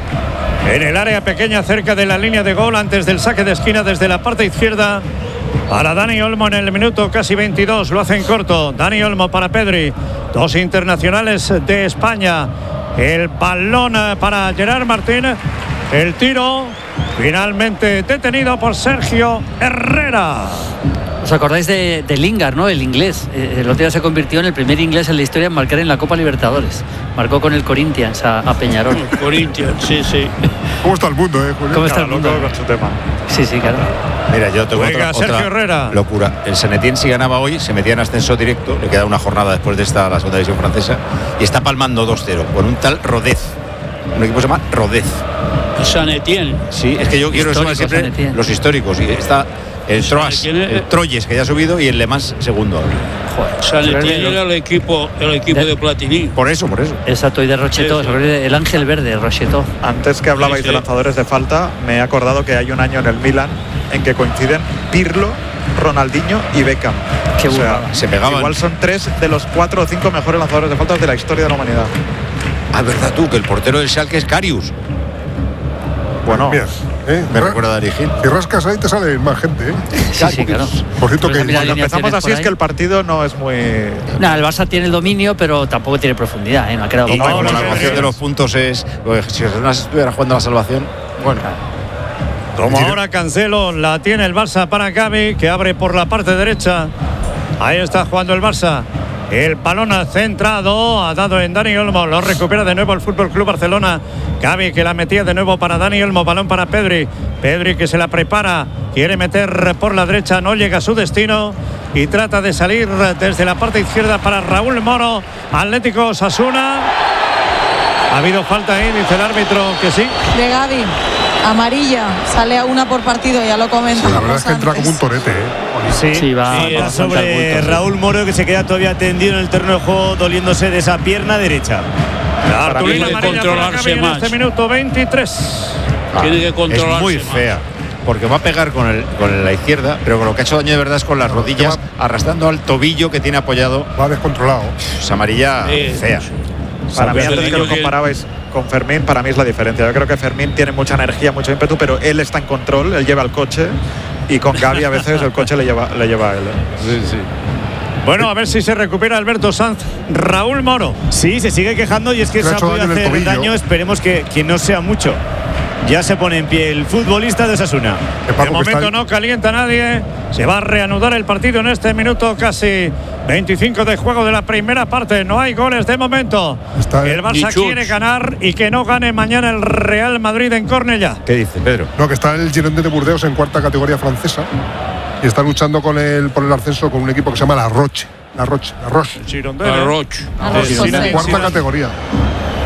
en el área pequeña cerca de la línea de gol antes del saque de esquina desde la parte izquierda para Dani Olmo en el minuto casi veintidós. Lo hace en corto. Dani Olmo para Pedri. Dos internacionales de España. El balón para Gerard Martín. El tiro finalmente detenido por Sergio Herrera. ¿Os acordáis de, de Lingard, no? El inglés. Eh, el otro día se convirtió en el primer inglés en la historia en marcar en la Copa Libertadores. Marcó con el Corinthians a, a Peñarol. Corinthians, sí, sí. ¿Cómo está el mundo, eh, Julio? ¿Cómo está el Claro, mundo? loco con su tema. Sí, sí, claro. Mira, yo tengo Juega otra, Sergio otra Herrera. locura. El Saint-Étienne, si ganaba hoy, se metía en ascenso directo. Le queda una jornada después de esta, la segunda división francesa. Y está palmando dos cero con un tal Rodez. Un equipo que se llama Rodez. San Etienne. Sí, es que yo quiero Histórico, sumar siempre Saint-Étienne. los históricos. Y está el Troyes, Saint-Étienne. el Troyes, que ya ha subido, y el Le Mans segundo ahora. Joder. San Pero Etienne el- era el equipo, el equipo De- de Platini. Por eso, por eso. Exacto, y de Rocheto, Sí, sí. el ángel verde, Rocheto. Antes que hablabais Sí, sí. de lanzadores de falta, me he acordado que hay un año en el Milan en que coinciden Pirlo, Ronaldinho y Beckham. Qué O sea, burrada. Se pegaban. igual son tres de los cuatro o cinco mejores lanzadores de faltas de la historia de la humanidad. Ah, verdad tú, que el portero del Schalke es Karius. Bueno, Mira, ¿eh? Me Ra- recuerda a Dari Gil. Si rascas ahí te sale más gente, ¿eh? Sí, sí, claro. Por cierto, que Pues mira, cuando alineaciones empezamos así por es ahí. que el partido no es muy... Nah, el Barça tiene el dominio, pero tampoco tiene profundidad, ¿eh? No ha creado Y poco. como no, la no, ecuación no. de los puntos es. Pues, si Osasuna estuviera jugando a la salvación. Bueno. Como ahora Cancelo la tiene el Barça para Gavi, que abre por la parte derecha. Ahí está jugando el Barça. El balón centrado, ha dado en Dani Olmo, lo recupera de nuevo el Fútbol Club Barcelona. Gavi que la metía de nuevo para Dani Olmo, balón para Pedri. Pedri que se la prepara, quiere meter por la derecha, no llega a su destino y trata de salir desde la parte izquierda para Raúl Moro, Atlético Osasuna. Ha habido falta ahí, dice el árbitro que sí. De Gavi, amarilla, sale a una por partido, ya lo comentamos. La verdad es que entra antes. como un torete, ¿eh? Sí, sí, va, Falta va bastante al sobre bulto, sí. Raúl Moro, que se queda todavía tendido en el terreno de juego, doliéndose de esa pierna derecha. Cartulina Tiene que amarilla para controlarse Gavi en más. este minuto veintitrés. Tiene que controlarse Es muy más. fea. Porque va a pegar con, el, con la izquierda, pero con lo que ha hecho daño de verdad es con las rodillas, arrastrando al tobillo que tiene apoyado. Va descontrolado. Es amarilla Sí. fea. Para mí, Pero antes que digo lo que- comparabais con Fermín, para mí es la diferencia. Yo creo que Fermín tiene mucha energía, mucho ímpetu, pero él está en control, él lleva el coche, y con Gavi a veces el coche le lleva, le lleva a él. ¿eh? Bueno, a ver si se recupera Alberto Sanz. Raúl Moro. Sí, se sigue quejando y es que Le se ha ha hecho podido daño en el hacer tobillo. daño. Esperemos que, que no sea mucho. Ya se pone en pie el futbolista de Osasuna. Que De Paco, que momento está- no calienta nadie. Se va a reanudar el partido en este minuto casi veinticinco de juego de la primera parte. No hay goles de momento. Está- El Barça Ni chuts. quiere ganar y que no gane mañana el Real Madrid en Cornellà. ¿Qué dice Pedro? No, que está el Girondins de Burdeos en cuarta categoría francesa y está luchando con el, por el ascenso con un equipo que se llama La Roche. La Roche, La Roche. Girondins. A Roch. A los En José. cuarta categoría.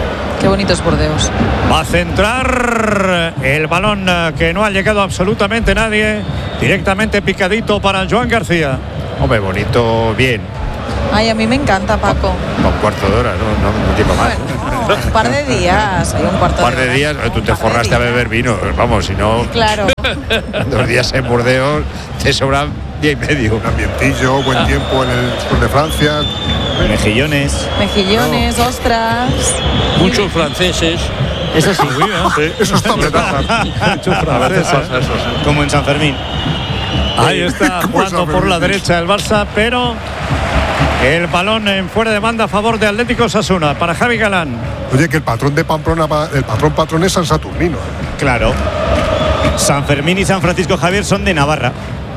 Qué bonito es Burdeos. Va a centrar el balón que no ha llegado absolutamente nadie. Directamente picadito para Joan García. Hombre, bonito, bien. Ay, a mí me encanta, Paco. Un cuarto de hora, no, no, no tiempo más. Bueno, un par de días, hay un cuarto Un par de de días, tú te forraste a beber vino. Vamos, si no. Claro. Dos días en Burdeos te sobran día y medio. Un ambientillo, buen tiempo en el sur de Francia. Mejillones. Mejillones, no. Ostras. Muchos franceses. Eso sí. Sí, eso está verdad. Muchos franceses. Como en San Fermín. Ahí está jugando por la derecha el Barça, pero el balón en fuera de banda a favor de Atlético Osasuna para Javi Galán. Oye, que el patrón de Pamplona, el patrón patrón es San Saturnino. Claro. San Fermín y San Francisco Javier son de Navarra.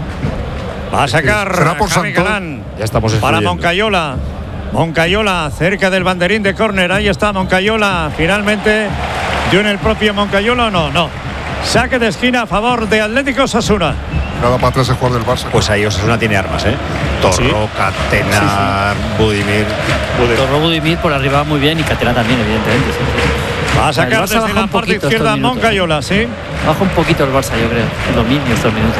Va a sacar ¿Será por Javi Santón? Galán Ya estamos para excluyendo. Moncayola. Moncayola cerca del banderín de córner. Ahí está Moncayola. Finalmente dio en el propio Moncayola o no. No. Saque de esquina a favor de Atlético Osasuna. Nada para atrás el jugador del Barça. Pues ahí Osasuna tiene armas, ¿eh? Torro, Sí. Catena, Budimir. Torro Budimir por arriba muy bien y Catena también, evidentemente. Sí, sí. Va a sacar El Barça desde baja la un parte poquito izquierda estos minutos. Moncayola, ¿sí? Baja un poquito el Barça, yo creo, en los mínimos estos minutos.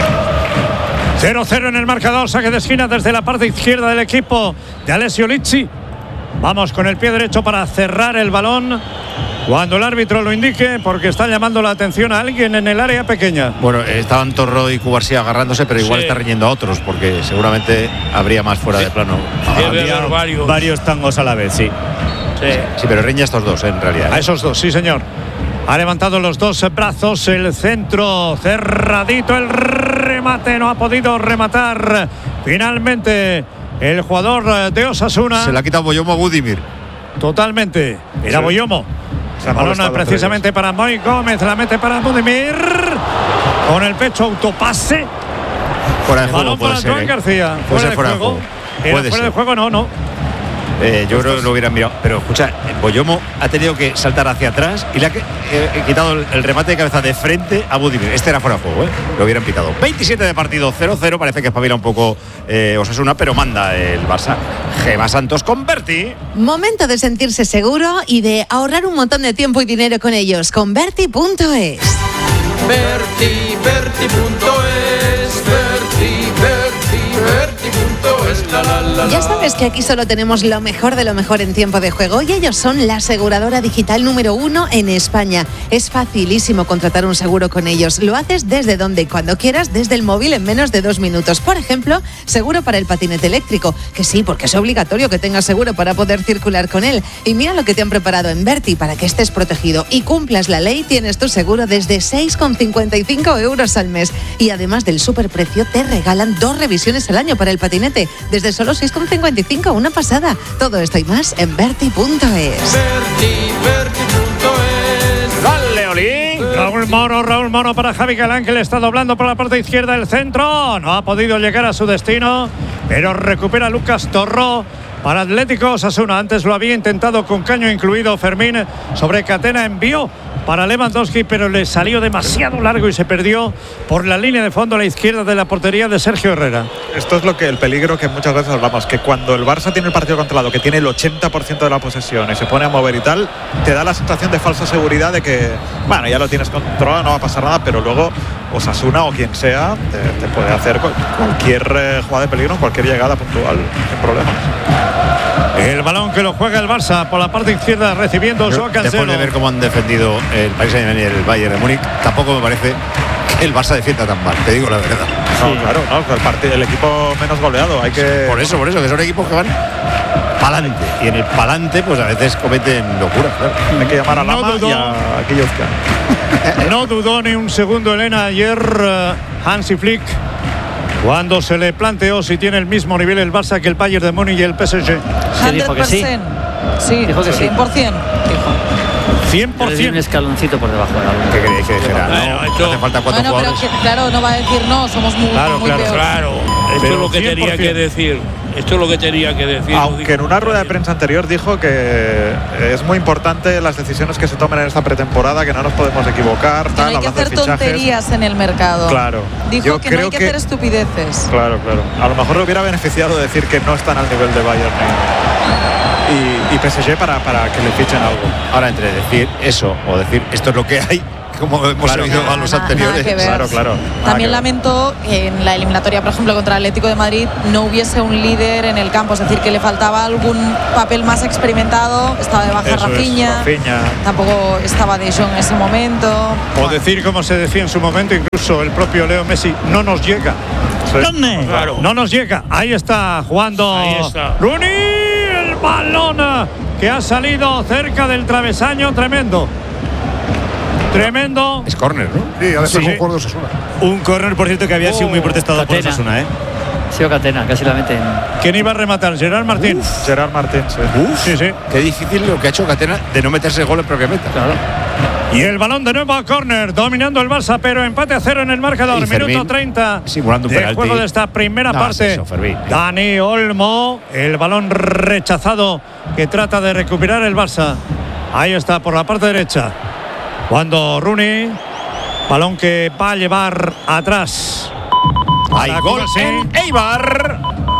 cero cero en el marcador, saque de esquina desde la parte izquierda del equipo de Alessio Lizzi. Vamos con el pie derecho para cerrar el balón cuando el árbitro lo indique, porque está llamando la atención a alguien en el área pequeña. Bueno, estaban Torro y Cubarsí agarrándose, pero igual Sí. está riñendo a otros, porque seguramente habría más fuera de plano. Debe Había haber varios. varios tangos a la vez, sí. Sí, pero riña a estos dos, en realidad. A esos dos, sí señor. Ha levantado los dos brazos, el centro cerradito, el remate no ha podido rematar. Finalmente el jugador de Osasuna. Se le ha quitado Boyomo a Budimir. Totalmente. Era Sí. Boyomo. Se ha Balón molestado entre precisamente para Moy Gómez, la mete para Budimir. Con el pecho autopase. Fuera de juego Balón puede para ser. Joan ¿eh? García. Puede ser de fuera de juego. juego. Era Puede fuera ser. de juego, no, no. Eh, yo creo que lo hubieran mirado. Pero escucha, Boyomo ha tenido que saltar hacia atrás y le ha que- eh, quitado el, el remate de cabeza de frente a Budimir. Este era fuera de juego, ¿eh? Lo hubieran pitado. veintisiete de partido, cero cero. Parece que espabila un poco eh, Osasuna, pero manda el Barça. Gema Santos con Berti. Momento de sentirse seguro y de ahorrar un montón de tiempo y dinero con ellos con Berti punto es. Berti, Berti punto es, Berti, Berti, Berti punto es, la la la. Ya sabes que aquí solo tenemos lo mejor de lo mejor en tiempo de juego y ellos son la aseguradora digital número uno en España. Es facilísimo contratar un seguro con ellos. Lo haces desde donde y cuando quieras, desde el móvil en menos de dos minutos. Por ejemplo, seguro para el patinete eléctrico, que sí, porque es obligatorio que tengas seguro para poder circular con él. Y mira lo que te han preparado en Berti para que estés protegido y cumplas la ley. Tienes tu seguro desde seis con cincuenta y cinco euros al mes. Y además del superprecio, te regalan dos revisiones al año para el patinete, desde solo seis con cincuenta y cinco, una pasada. Todo esto y más en Berti punto es. Berti, Berti punto es. Dale, Oli. Raúl Moro, Raúl Moro para Javi Galán, que le está doblando por la parte izquierda del centro. No ha podido llegar a su destino, pero recupera Lucas Torro para Atlético Osasuna. Antes lo había intentado con caño incluido Fermín sobre Catena, envió para Lewandowski, pero le salió demasiado largo y se perdió por la línea de fondo a la izquierda de la portería de Sergio Herrera. Esto es lo que el peligro que muchas veces hablamos, que cuando el Barça tiene el partido controlado, que tiene el ochenta por ciento de la posesión y se pone a mover y tal, te da la sensación de falsa seguridad de que, bueno, ya lo tienes controlado, no va a pasar nada, pero luego Osasuna o quien sea te, te puede hacer cualquier eh, jugada de peligro, cualquier llegada puntual, sin problemas. El balón que lo juega el Barça por la parte izquierda, recibiendo Joao Cancelo. Después de ver cómo han defendido el Paris Saint-Germain y el Bayern de Múnich, tampoco me parece que el Barça defienda tan mal, te digo la verdad. No, claro, no, el, partido, el equipo menos goleado, hay que... Por eso, por eso, que son equipos que van pa'lante. Y en el pa'lante, pues a veces cometen locuras, claro. Hay que llamar a Lama No dudó. y a Quillozca. No dudó ni un segundo Elena ayer uh, Hansi Flick cuando se le planteó si tiene el mismo nivel el Barça que el Bayern de Múnich y el P S G. Se dijo que sí. Sí, Dijo que sí. cien por ciento. cien por Le di un ciento. escaloncito por debajo de la luna. ¿Qué queréis que dijera? Bueno, No, esto- hace falta cuatro Bueno, pero jugadores. que, claro, no va a decir no, somos muy, Claro, muy claro, peores. Claro, esto Pero es lo que cien por tenía que ciento. decir. Esto es lo que tenía que decir. Aunque en una rueda de prensa anterior dijo que es muy importante las decisiones que se tomen en esta pretemporada, que no nos podemos equivocar, Que no tal, hay que hablando de hacer fichajes. tonterías en el mercado. Claro. Dijo Yo que no hay creo que, que- hacer estupideces. Claro, claro. A lo mejor le hubiera beneficiado decir que no están al nivel de Bayern y, y P S G para, para que le fichen algo. Ahora, entre decir eso o decir esto es lo que hay, como hemos Claro, oído nada, a los nada, anteriores. nada que ver. Claro, claro. También lamento que en la eliminatoria, por ejemplo, contra el Atlético de Madrid no hubiese un líder en el campo, es decir, que le faltaba algún papel más experimentado. Estaba de baja Eso es, Rafinha, Rafinha. tampoco estaba De Jong en ese momento. O decir, como se decía en su momento, incluso el propio Leo Messi, no nos llega. Sí. Claro. No nos llega. Ahí está jugando Ahí está. Rooney, el balón que ha salido cerca del travesaño, tremendo. Tremendo. Es córner, ¿no? Sí, además Sí, es un sí. jugador de Osasuna. Un córner, por cierto, que había sido muy protestado por Catena. Osasuna, ¿eh? Ha sido Catena, casi la meten. ¿Quién iba a rematar? Gerard Martín. Gerard Martín, sí. Sí, sí. Qué difícil lo que ha hecho Catena de no meterse goles, pero que meta. Claro. Y el balón de nuevo a córner, dominando el Barça, pero empate a cero en el marcador. Y Fermín, Minuto treinta simulando un de penalti. juego de esta primera No, parte. es eso, Fermín. Dani Olmo, el balón rechazado que trata de recuperar el Barça. Ahí está por la parte derecha. Cuando Rooney, balón que va a llevar atrás. Hay Para gol Kovacic. en Eibar.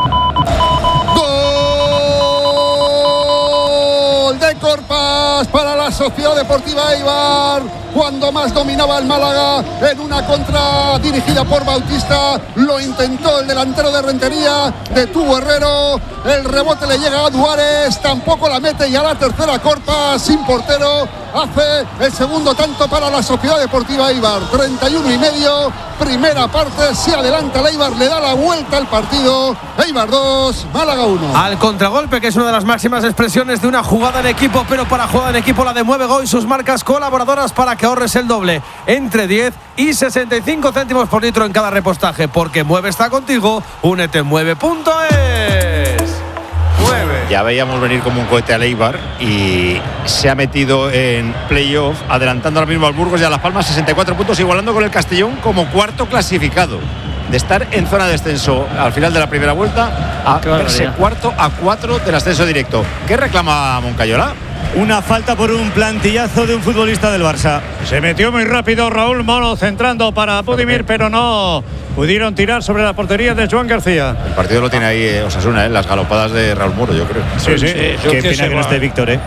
Gol de Corpas para la Sociedad Deportiva Eibar. Cuando más dominaba el Málaga en una contra dirigida por Bautista, lo intentó el delantero de Rentería, detuvo Herrero, el rebote le llega a Duárez, tampoco la mete y a la tercera Corpas sin portero hace el segundo tanto para la Sociedad Deportiva Eibar. treinta y uno y medio, primera parte, se adelanta el Eibar, le da la vuelta al partido. Eibar dos, Málaga uno. Al contragolpe, que es una de las máximas expresiones de una jugada en equipo, pero para jugada en equipo la de Mueve Go y sus marcas colaboradoras para que ahorres el doble, entre diez y sesenta y cinco céntimos por litro en cada repostaje, porque Mueve está contigo. Únete en mueve punto es. Mueve. Ya veíamos venir como un cohete al Eibar y se ha metido en playoff, adelantando ahora mismo al Burgos y a Las Palmas, sesenta y cuatro puntos, igualando con el Castellón como cuarto clasificado. De estar en zona de descenso al final de la primera vuelta a Qué verse barbaridad. cuarto a cuatro del ascenso directo. ¿Qué reclama Moncayola? Una falta por un plantillazo de un futbolista del Barça. Se metió muy rápido Raúl Moro centrando para Budimir, pero no pudieron tirar sobre la portería de Joan García. El partido lo tiene ahí eh, Osasuna, ¿eh? Las galopadas de Raúl Muro, yo creo. Sí, sí. yo Qué que pena se que no va. esté Víctor, ¿eh?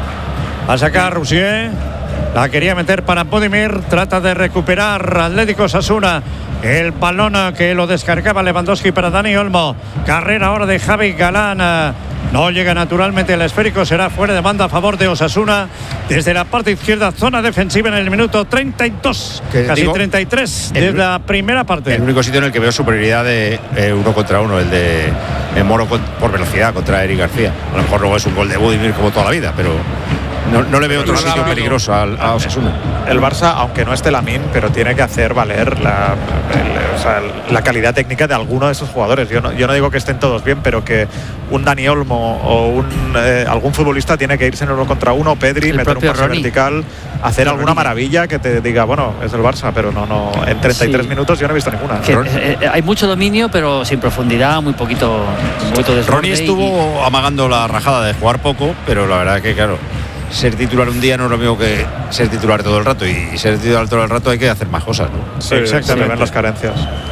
Va a sacar Rousier. La quería meter para Budimir. Trata de recuperar Atlético Osasuna. El balón que lo descargaba Lewandowski para Dani Olmo. Carrera ahora de Javi Galán. No llega naturalmente el esférico. Será fuera de banda a favor de Osasuna. Desde la parte izquierda, zona defensiva en el minuto treinta y dos. Que Casi digo, treinta y tres de el- la primera parte. El único sitio en el que veo superioridad de eh, uno contra uno, el de eh, Moro con- por velocidad contra Eric García. A lo mejor luego es un gol de Budimir como toda la vida, pero no, no le veo otro sitio peligroso al- a Osasuna. El Barça, aunque no esté Lamine, pero tiene que hacer valer la, el- o sea, la calidad técnica de alguno de esos jugadores. Yo no, yo no digo que estén todos bien, pero que un Dani Olmo o un, eh, algún futbolista tiene que irse en uno contra uno, Pedri, El meter un propio pase Ronnie. vertical, hacer alguna maravilla que te diga, bueno, es el Barça, pero no, no, en treinta y tres Sí. minutos yo no he visto ninguna. Que, eh, eh, hay mucho dominio, pero sin profundidad, muy poquito, muy poquito desborde. Ronnie estuvo amagando la rajada de jugar poco, pero la verdad que, claro, ser titular un día no es lo mismo que ser titular todo el rato. Y ser titular todo el rato hay que hacer más cosas, ¿no? Sí, Exactamente. se le ven las carencias.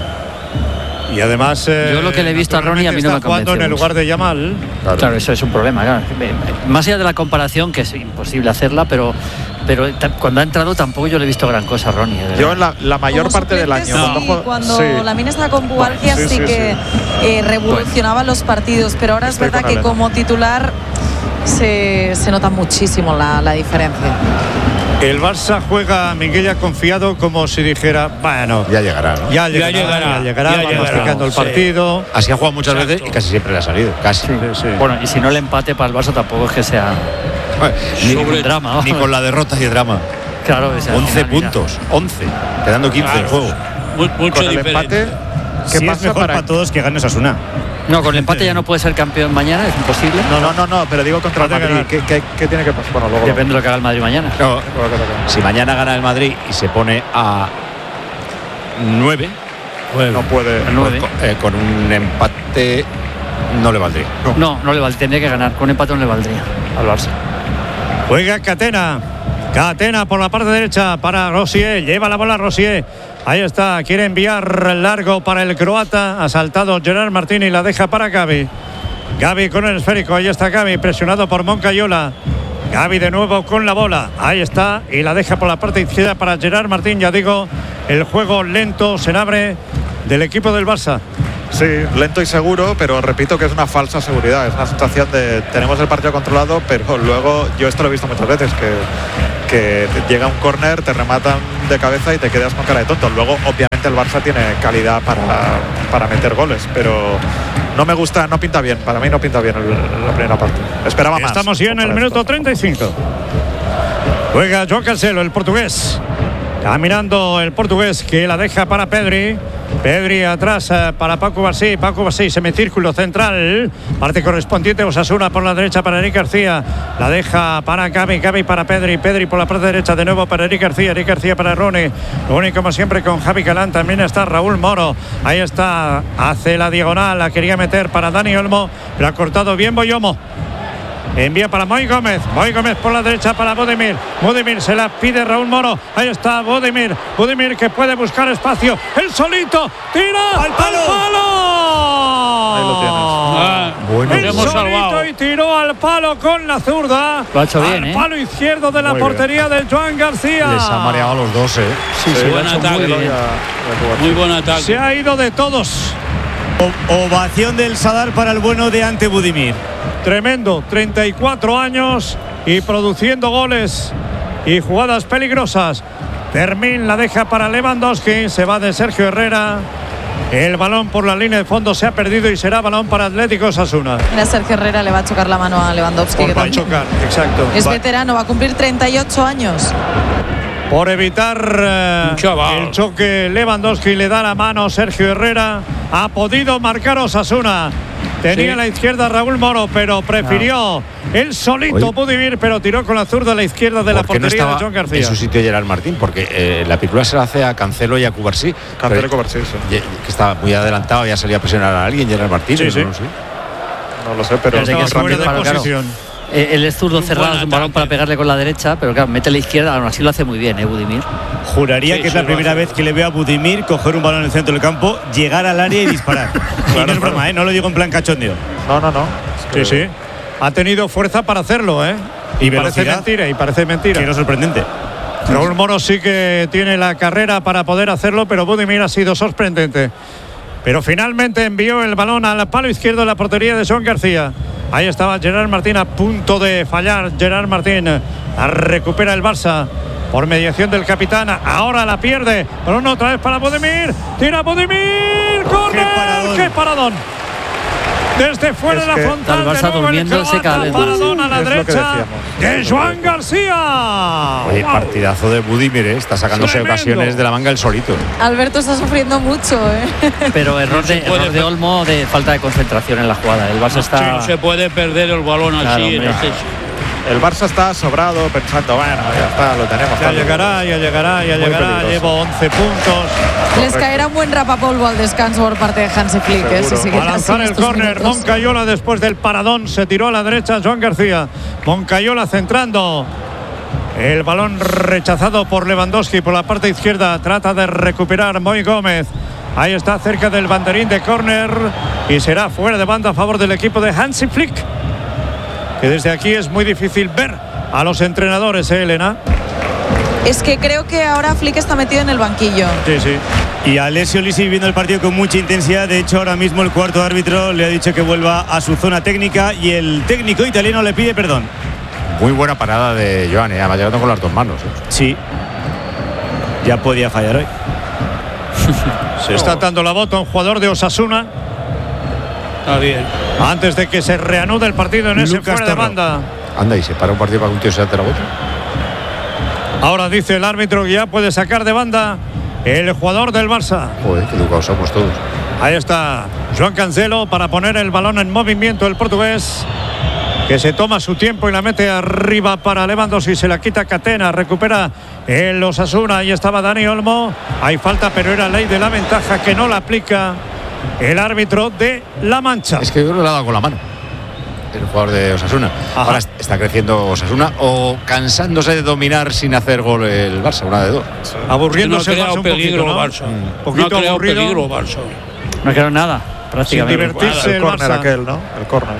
Y además, eh, Yo lo que le he visto a Ronnie a mí no me está jugando convence en el mucho. lugar de Yamal. Claro. eso es un problema. Claro. Más allá de la comparación, que es imposible hacerla, pero, pero ta- cuando ha entrado tampoco yo le he visto gran cosa a Ronnie. de Yo verdad. en la, la mayor Como parte del suplente, año. sí, cuando, cuando sí. Lamine estaba con Bugalgia Sí, sí, sí, que eh, revolucionaba los partidos, pero ahora Estoy es verdad con que Elena. como titular se, se nota muchísimo la, la diferencia. El Barça juega Miguel ya confiado, como si dijera, bueno, Ya llegará, ¿no? ya llegará, ya llegará, llegará, ya va llegará, masticando el sí. partido. Así ha jugado muchas veces y casi siempre le ha salido. Casi. Bueno, y si no el empate para el Barça tampoco es que sea Ni, un drama. vamos. ni con la derrota y el drama. Claro, o sea, once al final, puntos, once, quedando quince en juego. Mu- mucho Con el diferente. empate, ¿qué Sí, es pasa mejor para para todos que gane Osasuna. mira. No, con el empate ya no puede ser campeón mañana, es imposible. No, no, no, no, pero digo contra el Puede Madrid. ganar. ¿Qué, qué, qué tiene que pasar? Bueno, luego. Depende de lo que haga el Madrid mañana. No, luego que toque. si mañana gana el Madrid y se pone a nueve, No puede. A nueve. con, eh, con un empate no le valdría. No, no le valdría, tendría que ganar. Con un empate no le valdría al Barça. Juega Catena. Catena por la parte derecha para Rosier. Lleva la bola Rosier. Ahí está. Quiere enviar largo para el croata. Ha saltado Gerard Martín y la deja para Gavi. Gavi con el esférico, ahí está Gavi, presionado por Moncayola. Gavi de nuevo con la bola, ahí está, y la deja por la parte izquierda para Gerard Martín. Ya digo, el juego lento se abre del equipo del Barça. Sí, lento y seguro, pero repito que es una falsa seguridad. Es una sensación de tenemos el partido controlado, pero luego yo esto lo he visto muchas veces, que, que te llega un córner, te rematan de cabeza y te quedas con cara de tonto. Luego, obviamente, el Barça tiene calidad para, para meter goles, pero no me gusta, no pinta bien. Para mí no pinta bien el, la primera parte. Esperaba más. Estamos ya en el minuto treinta y cinco. Juega João Cancelo, el portugués. Caminando el portugués, que la deja para Pedri. Pedri atrás eh, para Paco Basí. Paco Basí, semicírculo central. Parte correspondiente Osasuna por la derecha para Eric García. La deja para Gavi. Gavi para Pedri. Pedri por la parte derecha de nuevo para Eric García. Eric García para Rooney. Rooney como siempre con Javi Galán. También está Raúl Moro. Ahí está. Hace la diagonal. La quería meter para Dani Olmo. Lo ha cortado bien Boyomo. Envía para Moi Gómez. Moi Gómez por la derecha para Budimir. Budimir se la pide Raúl Moro. Ahí está Budimir. Budimir que puede buscar espacio. El solito. Tira al palo. ¡Al palo! Ahí lo tienes. Ah, bueno, el hemos solito salvado. Y tiró al palo con la zurda. Lo ha hecho bien, al ¿eh? palo izquierdo de la Muy portería bien. de Joan García. Les ha mareado a los dos, ¿eh? Sí, sí, buen ataque. muy bien. Muy buen ataque. Se ha ido de todos. O- ovación del Sadar para el bueno de Ante Budimir. Tremendo, treinta y cuatro años y produciendo goles y jugadas peligrosas. Fermín la deja para Lewandowski, se va de Sergio Herrera. El balón por la línea de fondo se ha perdido y será balón para Atlético Osasuna. Mira, Sergio Herrera le va a chocar la mano a Lewandowski. Por que va a también chocar, exacto. es Va- veterano, va a cumplir treinta y ocho años. Por evitar eh, Un chaval. el choque, Lewandowski le da la mano. Sergio Herrera ha podido marcar Osasuna. Tenía Sí. a la izquierda Raúl Moro, pero prefirió el solito Budimir, pero tiró con la zurda a la izquierda de la ¿Por qué no portería de estaba Joan García. en su sitio Gerard Martín? Porque eh, la película se la hace a Cancelo y a Cubarsí. Cancelo Pero- y Cubarsí, sí. ye- Que estaba muy adelantado, ya salía a presionar a alguien, Gerard Martín. Sí, no, sí. no sé. No lo sé, pero Desde que Estaba es fuera de rápido, claro. posición. Eh, él es zurdo Un cerrado, buen es un balón ataque. para pegarle con la derecha, pero claro, mete la izquierda, aún así lo hace muy bien, ¿eh, Budimir? Juraría Sí, que es sí, la lo primera hace. vez que le veo a Budimir coger un balón en el centro del campo, llegar al área y disparar. Y no es broma, ¿eh? No lo digo en plan cachondeo. No, no, no. Es Sí, que- sí. Ha tenido fuerza para hacerlo, ¿eh? Y parece velocidad. mentira, y parece mentira. Que no es sorprendente. Raúl Moro sí que tiene la carrera para poder hacerlo, pero Budimir ha sido sorprendente. Pero finalmente envió el balón al palo izquierdo de la portería de Joan García. Ahí estaba Gerard Martín a punto de fallar. Gerard Martín la recupera el Barça por mediación del capitán. Ahora la pierde. Balón otra vez para Budimir. Tira Budimir. ¡Córner! paradón! ¡Qué paradón! Desde fuera Es de la que frontal. está el Barça de nuevo el durmiendo, se croata, cae. paradón a la Es lo que derecha decíamos. de Joan García. Oye, ¡Wow! partidazo de Budimir, ¿eh? Está sacándose Tremendo. ocasiones de la manga el solito. Alberto está sufriendo mucho, ¿eh? Pero error No se de, puede error de per- Olmo de falta de concentración en la jugada. El Barça está. No se puede perder el balón Claro, así. en hombre. este- El Barça está sobrado pensando, bueno, ya está, lo tenemos. Ya tal. llegará, ya llegará, ya Muy llegará. peligroso. Llevo once puntos. Les caerá un buen rapapolvo al descanso por parte de Hansi Flick. ¿eh? Si Seguro. siguen A lanzar así el estos córner, minutos. Moncayola después del paradón se tiró a la derecha Joan García. Moncayola centrando. El balón rechazado por Lewandowski por la parte izquierda. Trata de recuperar Moi Gómez. Ahí está cerca del banderín de córner y será fuera de banda a favor del equipo de Hansi Flick. Que desde aquí es muy difícil ver a los entrenadores, ¿eh, Elena? Es que creo que ahora Flick está metido en el banquillo. Sí, sí. Y Alessio Lisi viendo el partido con mucha intensidad. De hecho, ahora mismo el cuarto árbitro le ha dicho que vuelva a su zona técnica y el técnico italiano le pide perdón. Muy buena parada de Joan, ¿eh? Además llegando con las dos manos. ¿eh? Sí. Ya podía fallar hoy. Se está dando la bota a un jugador de Osasuna Está bien. antes de que se reanude el partido en ese Lucas fuera de Torro. banda. Anda, y se para un partido para que un tío se ate la bota. Ahora dice el árbitro que ya puede sacar de banda el jugador del Barça. Joder, qué educados somos todos. Ahí está Joan Cancelo para poner el balón en movimiento, el portugués, que se toma su tiempo y la mete arriba para Lewandowski, se la quita Catena, recupera el Osasuna. Ahí estaba Dani Olmo. Hay falta, pero era ley de la ventaja que no la aplica el árbitro de La Mancha. Es que yo creo que le ha dado con la mano el jugador de Osasuna. Ajá. Ahora está creciendo Osasuna o cansándose de dominar sin hacer gol el Barça, una de dos. Aburriéndose No ha más creado un peligro poquito, ¿no? el Barça. Un poquito no ha creado aburrido. peligro el Barça. No quedó nada. prácticamente. Sin divertirse el, el córner Barça. aquel, ¿no? El córner.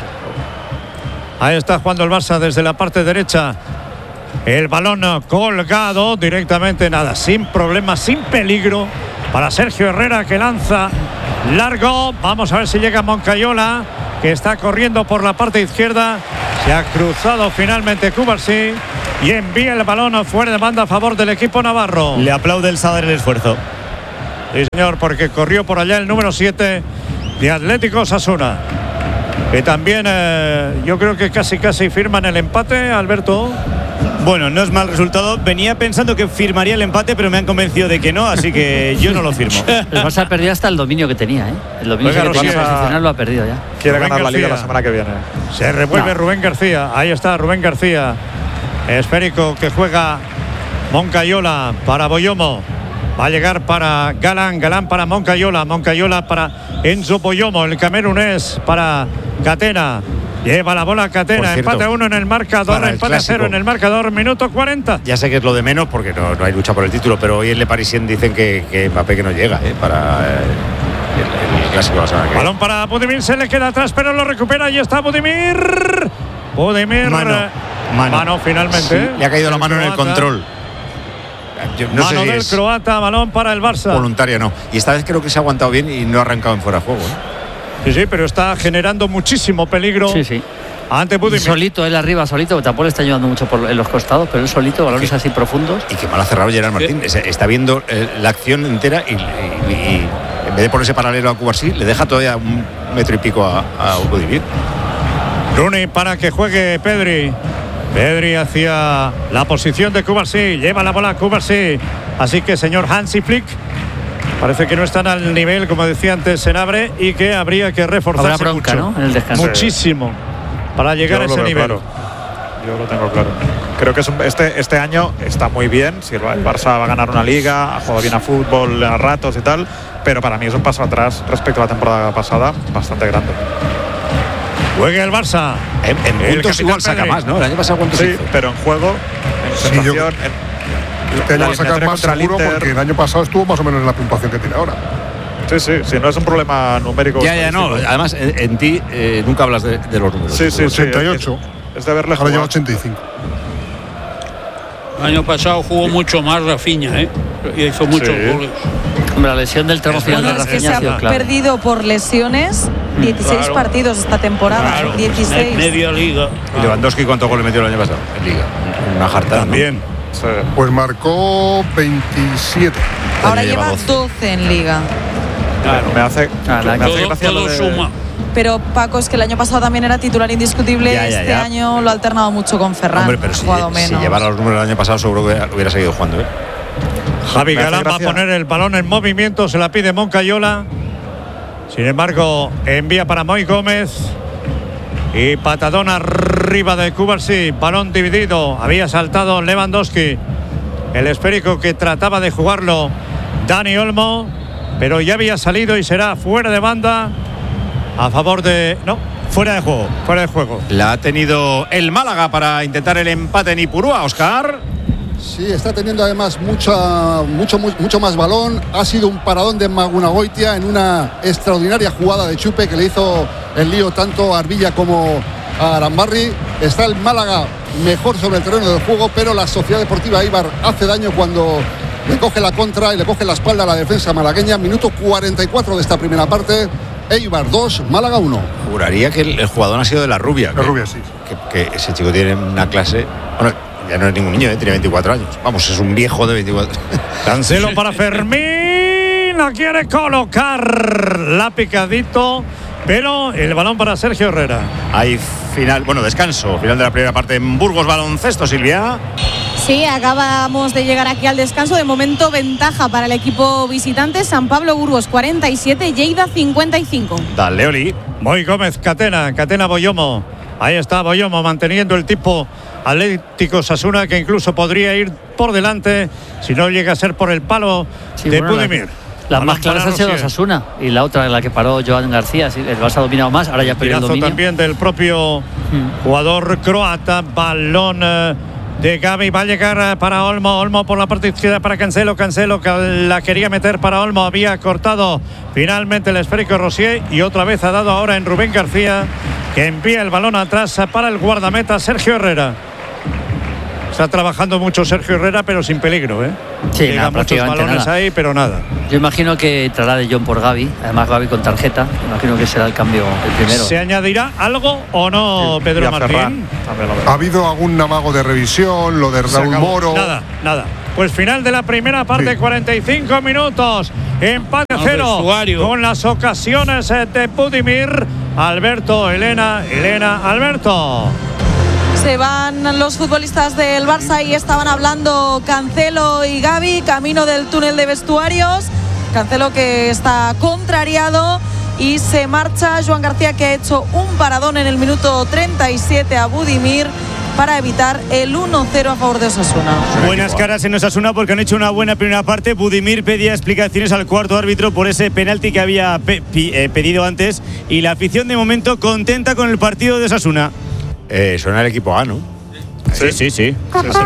Ahí está jugando el Barça desde la parte derecha. El balón colgado directamente, nada, sin problema, sin peligro para Sergio Herrera, que lanza largo. Vamos a ver si llega Moncayola, que está corriendo por la parte izquierda. Se ha cruzado finalmente Cubarsí y envía el balón fuera de banda a favor del equipo navarro. Le aplaude el Sadar el esfuerzo. Sí, señor, porque corrió por allá el número siete de Atlético Osasuna. Que también eh, yo creo que casi casi firman el empate, Alberto. Bueno, no es mal resultado. Venía pensando que firmaría el empate, pero me han convencido de que no, así que yo no lo firmo. El Barça ha perdido hasta el dominio que tenía, ¿eh? El dominio Oiga, que tenía Rosita, posicional lo ha perdido ya. Quiere Rubén ganar la Liga García. la semana que viene. Se revuelve No. Rubén García. Ahí está Rubén García. Esférico que juega Moncayola para Boyomo. Va a llegar para Galán. Galán para Moncayola. Moncayola para Enzo Boyomo. El camerunés para Catena. Lleva la bola Catena. Por cierto, empate a uno en el marcador. para el Empate a cero clásico. en el marcador. Minuto cuarenta. Ya sé que es lo de menos porque no, no hay lucha por el título, pero hoy en Le Parisien dicen que, que Mbappé que no llega eh, para eh, el, el clásico de la semana que viene. Balón para Budimir. Se le queda atrás, pero lo recupera. Ahí está Budimir. Budimir. Mano. eh, Mano. Mano finalmente. Sí, le ha caído la mano en el croata. control. Yo no Mano sé si del es croata. Balón para el Barça. voluntaria no. Y esta vez creo que se ha aguantado bien y no ha arrancado en fuera de juego. ¿eh? Sí, sí, pero está generando muchísimo peligro. Sí, sí. Ante Y Budimir. solito, él arriba, solito. Tampoco le está ayudando mucho por en los costados, pero él solito, balones así profundos. Y que mal ha cerrado Gerard Martín. Se- Está viendo eh, la acción entera y, y- y en vez de ponerse paralelo a Cubarsí, le deja todavía un metro y pico a, a Budimir. Rooney para que juegue Pedri. Pedri hacia la posición de Cubarsí. Lleva la bola a Cubarsí. Así que, señor Hansi Flick, parece que no están al nivel, como decía antes Senabre, y que habría que reforzarse Habrá bronca, mucho. ¿no? En el descanso. Muchísimo. Para llegar Yo a lo ese veo nivel. claro. Yo lo tengo claro. Creo que es un- este, este año está muy bien. Si el el Barça va a ganar una liga, ha jugado bien a fútbol a ratos y tal, pero para mí es un paso atrás respecto a la temporada pasada bastante grande. Juega el Barça. En, en El puntos capitán igual saca Pedri. más, ¿no? El año pasado cuántos Sí, hizo? pero en juego, en Sí, sensación, yo- en- Este año la va a sacar eliminatoria más contra el seguro Inter. porque el año pasado estuvo más o menos en la puntuación que tiene ahora. Sí, sí, sí, no es un problema numérico. Ya, ya, no. estadístico. Además, en, en ti eh, nunca hablas de, de los números. Sí, sí, sí. ochenta y ocho. Es, es de verle Ahora lleva jugar. ochenta y cinco. El año pasado jugó mucho más Rafinha, ¿eh? Y hizo muchos Sí. goles. Hombre, la lesión del tramo Es final de Bueno, es que se Rafinha ha ha sido clave. perdido por lesiones dieciséis Claro. partidos esta temporada. Claro, pues, dieciséis. media liga. ¿Y Lewandowski cuántos goles metió el año pasado? En Liga. Una jartada. ¿no? También. Sí. Pues marcó veintisiete. Ahora Lleva lleva doce. doce en liga. Claro, me hace, Ah, la- me hace Todo, gracia lo todo de- suma. Pero Paco, es que el año pasado también era titular indiscutible. Ya, ya, este ya. año lo ha alternado mucho con Ferran. Hombre, pero ha si, jugado si menos. llevara los números del año pasado, seguro que hubiera seguido jugando. ¿eh? Javi Me hace Galán va a gracia. poner el balón en movimiento, se la pide Moncayola. Sin embargo, envía para Moy Gómez. Y patadón arriba de Cubarsí. Balón dividido. Había saltado Lewandowski. El esférico que trataba de jugarlo Dani Olmo. Pero ya había salido y será fuera de banda. A favor de. No, Fuera de juego. fuera de juego. La ha tenido el Málaga para intentar el empate en Ipurúa, Oscar. Sí, está teniendo además mucha, mucho, mu- mucho más balón. Ha sido un paradón de Magunagoitia en una extraordinaria jugada de Chupe que le hizo el lío tanto a Arbilla como a Arambarri. Está el Málaga mejor sobre el terreno del juego, pero la Sociedad Deportiva Eibar hace daño cuando le coge la contra y le coge la espalda a la defensa malagueña. Minuto cuarenta y cuatro de esta primera parte. Eibar dos, Málaga uno. Juraría que el, el jugador ha sido de la Rubia. La que- Rubia, sí. Que, que ese chico tiene una clase. Bueno, ya no es ningún niño, ¿eh? Tiene veinticuatro años. Vamos, es un viejo de veinticuatro. Cancelo para Fermín. La quiere colocar. La picadito. Pero el balón para Sergio Herrera. Hay final, bueno, descanso. Final de la primera parte en Burgos Baloncesto, Silvia. Sí, acabamos de llegar aquí al descanso. De momento, ventaja para el equipo visitante. San Pablo Burgos cuarenta y siete, Lleida cincuenta y cinco. Dale, Oli. Moy Gómez, Catena, Catena Boyomo. Ahí está Boyomo manteniendo el tipo Atlético Osasuna, que incluso podría ir por delante si no llega a ser por el palo Sí, de bueno, la- Budimir. Las Balón más claras para han sido Rosier. Osasuna y la otra, la que paró Joan García. Sí, el Barça ha dominado más, ahora ya perdió el Tirazo dominio. también del propio jugador croata. Balón eh, de Gavi. Va a llegar para Olmo. Olmo por la parte izquierda para Cancelo. Cancelo que la quería meter para Olmo. Había cortado finalmente el esférico Rosier. Y otra vez ha dado ahora en Rubén García, que envía el balón atrás para el guardameta Sergio Herrera. Está trabajando mucho Sergio Herrera, pero sin peligro, ¿eh? Sí, Llega nada, muchos balones nada. ahí, pero nada. Yo imagino que entrará de Jong por Gavi. Además, Gavi con tarjeta. Imagino que será el cambio el primero. ¿Se añadirá algo o no, Sí, Pedro y a Martín? Ferran. Ha habido algún amago de revisión, lo de Se Raúl acabó. Moro. Nada, nada. Pues final de la primera parte, Sí. cuarenta y cinco minutos. Empate a Al cero. vestuario. Con las ocasiones eh, de Budimir. Alberto, Elena, Elena, Alberto. Se van los futbolistas del Barça y estaban hablando Cancelo y Gavi, camino del túnel de vestuarios. Cancelo que está contrariado y se marcha Joan García, que ha hecho un paradón en el minuto treinta y siete a Budimir para evitar el uno cero a favor de Osasuna. Buenas caras en Osasuna porque han hecho una buena primera parte. Budimir pedía explicaciones al cuarto árbitro por ese penalti que había pe eh, pedido antes, y la afición de momento contenta con el partido de Osasuna. Eh, suena el equipo A, ¿no? Sí, sí, sí.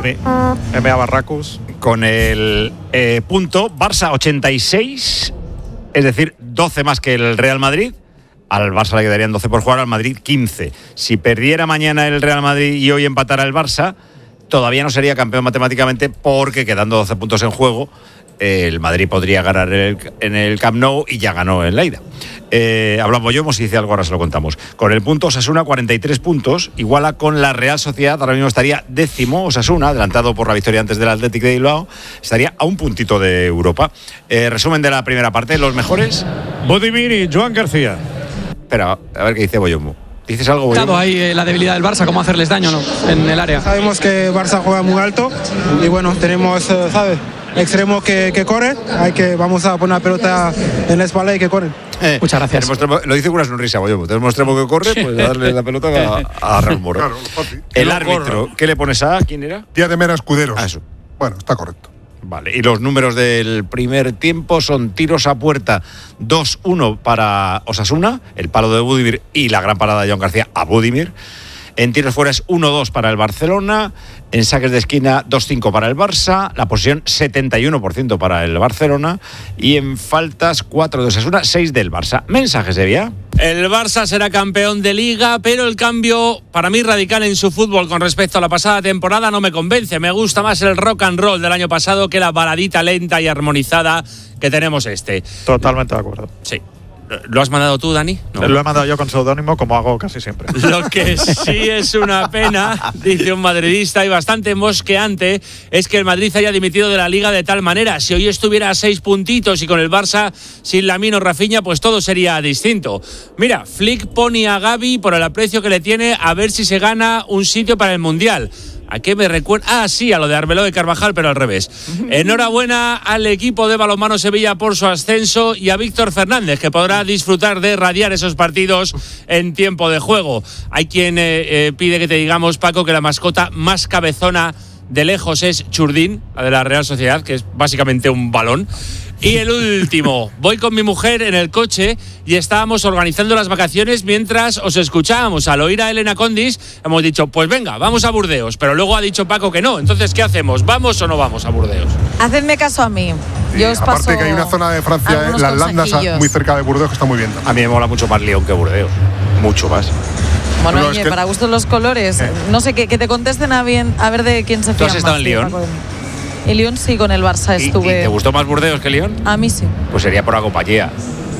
M A Barracus. Con el eh, punto Barça ochenta y seis, es decir, doce más que el Real Madrid. Al Barça le quedarían doce por jugar, al Madrid quince. Si perdiera mañana el Real Madrid y hoy empatara el Barça, todavía no sería campeón matemáticamente, porque quedando doce puntos en juego, el Madrid podría ganar en el, en el Camp Nou y ya ganó en la ida. Eh, hablamos yo, si dice algo ahora se lo contamos. Con el punto Osasuna, cuarenta y tres puntos, iguala con la Real Sociedad. Ahora mismo estaría décimo Osasuna, adelantado por la victoria antes del Athletic de Bilbao. Estaría a un puntito de Europa. Eh, resumen de la primera parte, los mejores. Budimir y Joan García. Espera, a ver qué dice Boyomo. ¿Dices algo, Boyomo? Claro, ahí eh, la debilidad del Barça, cómo hacerles daño, ¿no? En el área. Sabemos que Barça juega muy alto y bueno, tenemos, eh, ¿sabes? Extremos que, que corren, hay que, vamos a poner la pelota en la espalda y que corren. Eh, Muchas gracias. Extremo, lo dice con una sonrisa, Boyomo. Tenemos un extremo que corre, pues darle la pelota a, a Raúl Moro. Claro, fácil. El árbitro, ¿qué le pones a? ¿Quién era? Día de Mera Escuderos. Ah, eso. Bueno, está correcto. Vale, y los números del primer tiempo son tiros a puerta dos uno para Osasuna, el palo de Budimir y la gran parada de Joan García a Budimir. En tiros fuera es uno dos para el Barcelona, en saques de esquina dos cinco para el Barça, la posesión setenta y uno por ciento para el Barcelona y en faltas cuatro de Osasuna, seis del Barça. Mensajes de vía. El Barça será campeón de Liga, pero el cambio para mí radical en su fútbol con respecto a la pasada temporada no me convence. Me gusta más el rock and roll del año pasado que la baladita lenta y armonizada que tenemos este. Totalmente de acuerdo. Sí. ¿Lo has mandado tú, Dani? No. Lo he mandado yo con seudónimo, como hago casi siempre. Lo que sí es una pena, dice un madridista y bastante mosqueante, es que el Madrid haya dimitido de la Liga de tal manera. Si hoy estuviera a seis puntitos y con el Barça sin Lamine o Rafinha, pues todo sería distinto. Mira, Flick pone a Gavi por el aprecio que le tiene a ver si se gana un sitio para el Mundial. ¿A qué me recuerda? Ah, sí, a lo de Arbeloa y Carvajal, pero al revés. Enhorabuena al equipo de balonmano Sevilla por su ascenso y a Víctor Fernández, que podrá disfrutar de radiar esos partidos en tiempo de juego. Hay quien eh, eh, pide que te digamos, Paco, que la mascota más cabezona de lejos es Churdín, la de la Real Sociedad, que es básicamente un balón. Y el último, voy con mi mujer en el coche y estábamos organizando las vacaciones mientras os escuchábamos. Al oír a Elena Condis hemos dicho, pues venga, vamos a Burdeos, pero luego ha dicho Paco que no. Entonces, ¿qué hacemos? ¿Vamos o no vamos a Burdeos? Hacedme caso a mí. Sí, Yo os aparte paso que hay una zona de Francia, algunos las Landas, consejillos. muy cerca de Burdeos, que está muy bien. A mí me mola mucho más Lyon que Burdeos. Mucho más. Bueno, No, oye, es que- para gustos los colores. Eh. No sé, que, que te contesten a, bien, a ver de quién se ¿Tú fían has estado más, en sí, Lyon? Paco. En Lyon sí, con el Barça ¿Y, y estuve. te gustó más Burdeos que Lyon? A mí sí. Pues sería por la compañía.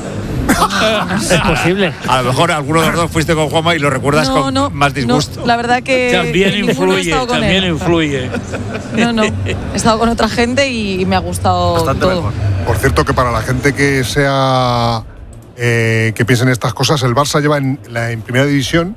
Es posible. A lo mejor alguno de los dos fuiste con Juanma y lo recuerdas No, con no, más disgusto. no, la verdad que También en ninguno he influye, estado con también él. influye. No, no. He estado con otra gente y me ha gustado Bastante todo. mejor. Por cierto, que para la gente que sea eh, que piense en estas cosas, el Barça lleva en, la, en primera división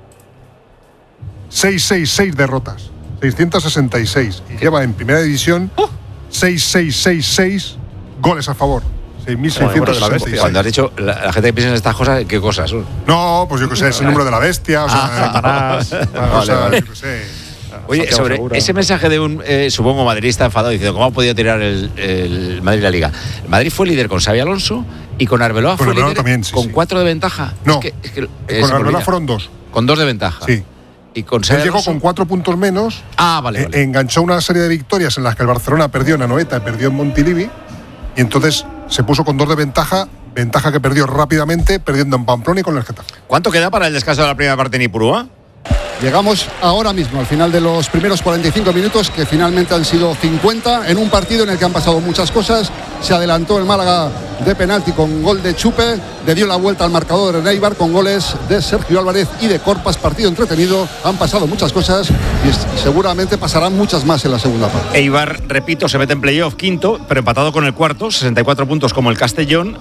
seiscientos sesenta y seis derrotas, seiscientos sesenta y seis. Y lleva en primera división seiscientos sesenta y seis goles a favor. seis mil seiscientos sesenta y seis. Cuando has dicho la, la gente que piensa en estas cosas, ¿qué cosas son? No, pues yo que sé, es el número de la bestia, o sea, Satanás. o Vale, sea, vale. yo qué sé. Oye, Santiago sobre Segura. ese mensaje de un, eh, supongo, madridista enfadado, diciendo cómo ha podido tirar el, el Madrid la Liga. El Madrid fue líder con Xabi Alonso y con Arbeloa Con fue Arbeloa líder también, sí, con sí. cuatro de ventaja. No, Es que, es que, eh, con se me Arbeloa olvida. fueron dos. Con dos de ventaja. Sí. Y con Él Xavi llegó Alonso- con cuatro puntos menos. Ah, vale, eh, vale. Enganchó una serie de victorias en las que el Barcelona perdió en Anoeta y perdió en Montilivi. Y entonces se puso con dos de ventaja. Ventaja que perdió rápidamente, perdiendo en Pamplona y con el Getafe. ¿Cuánto queda para el descanso de la primera parte en Ipurúa? Llegamos ahora mismo al final de los primeros cuarenta y cinco minutos, que finalmente han sido cincuenta, en un partido en el que han pasado muchas cosas. Se adelantó el Málaga de penalti con gol de Chupe, le dio la vuelta al marcador en Eibar con goles de Sergio Álvarez y de Corpas. Partido entretenido, han pasado muchas cosas y seguramente pasarán muchas más en la segunda parte. Eibar, repito, se mete en playoff quinto, pero empatado con el cuarto, sesenta y cuatro puntos como el Castellón.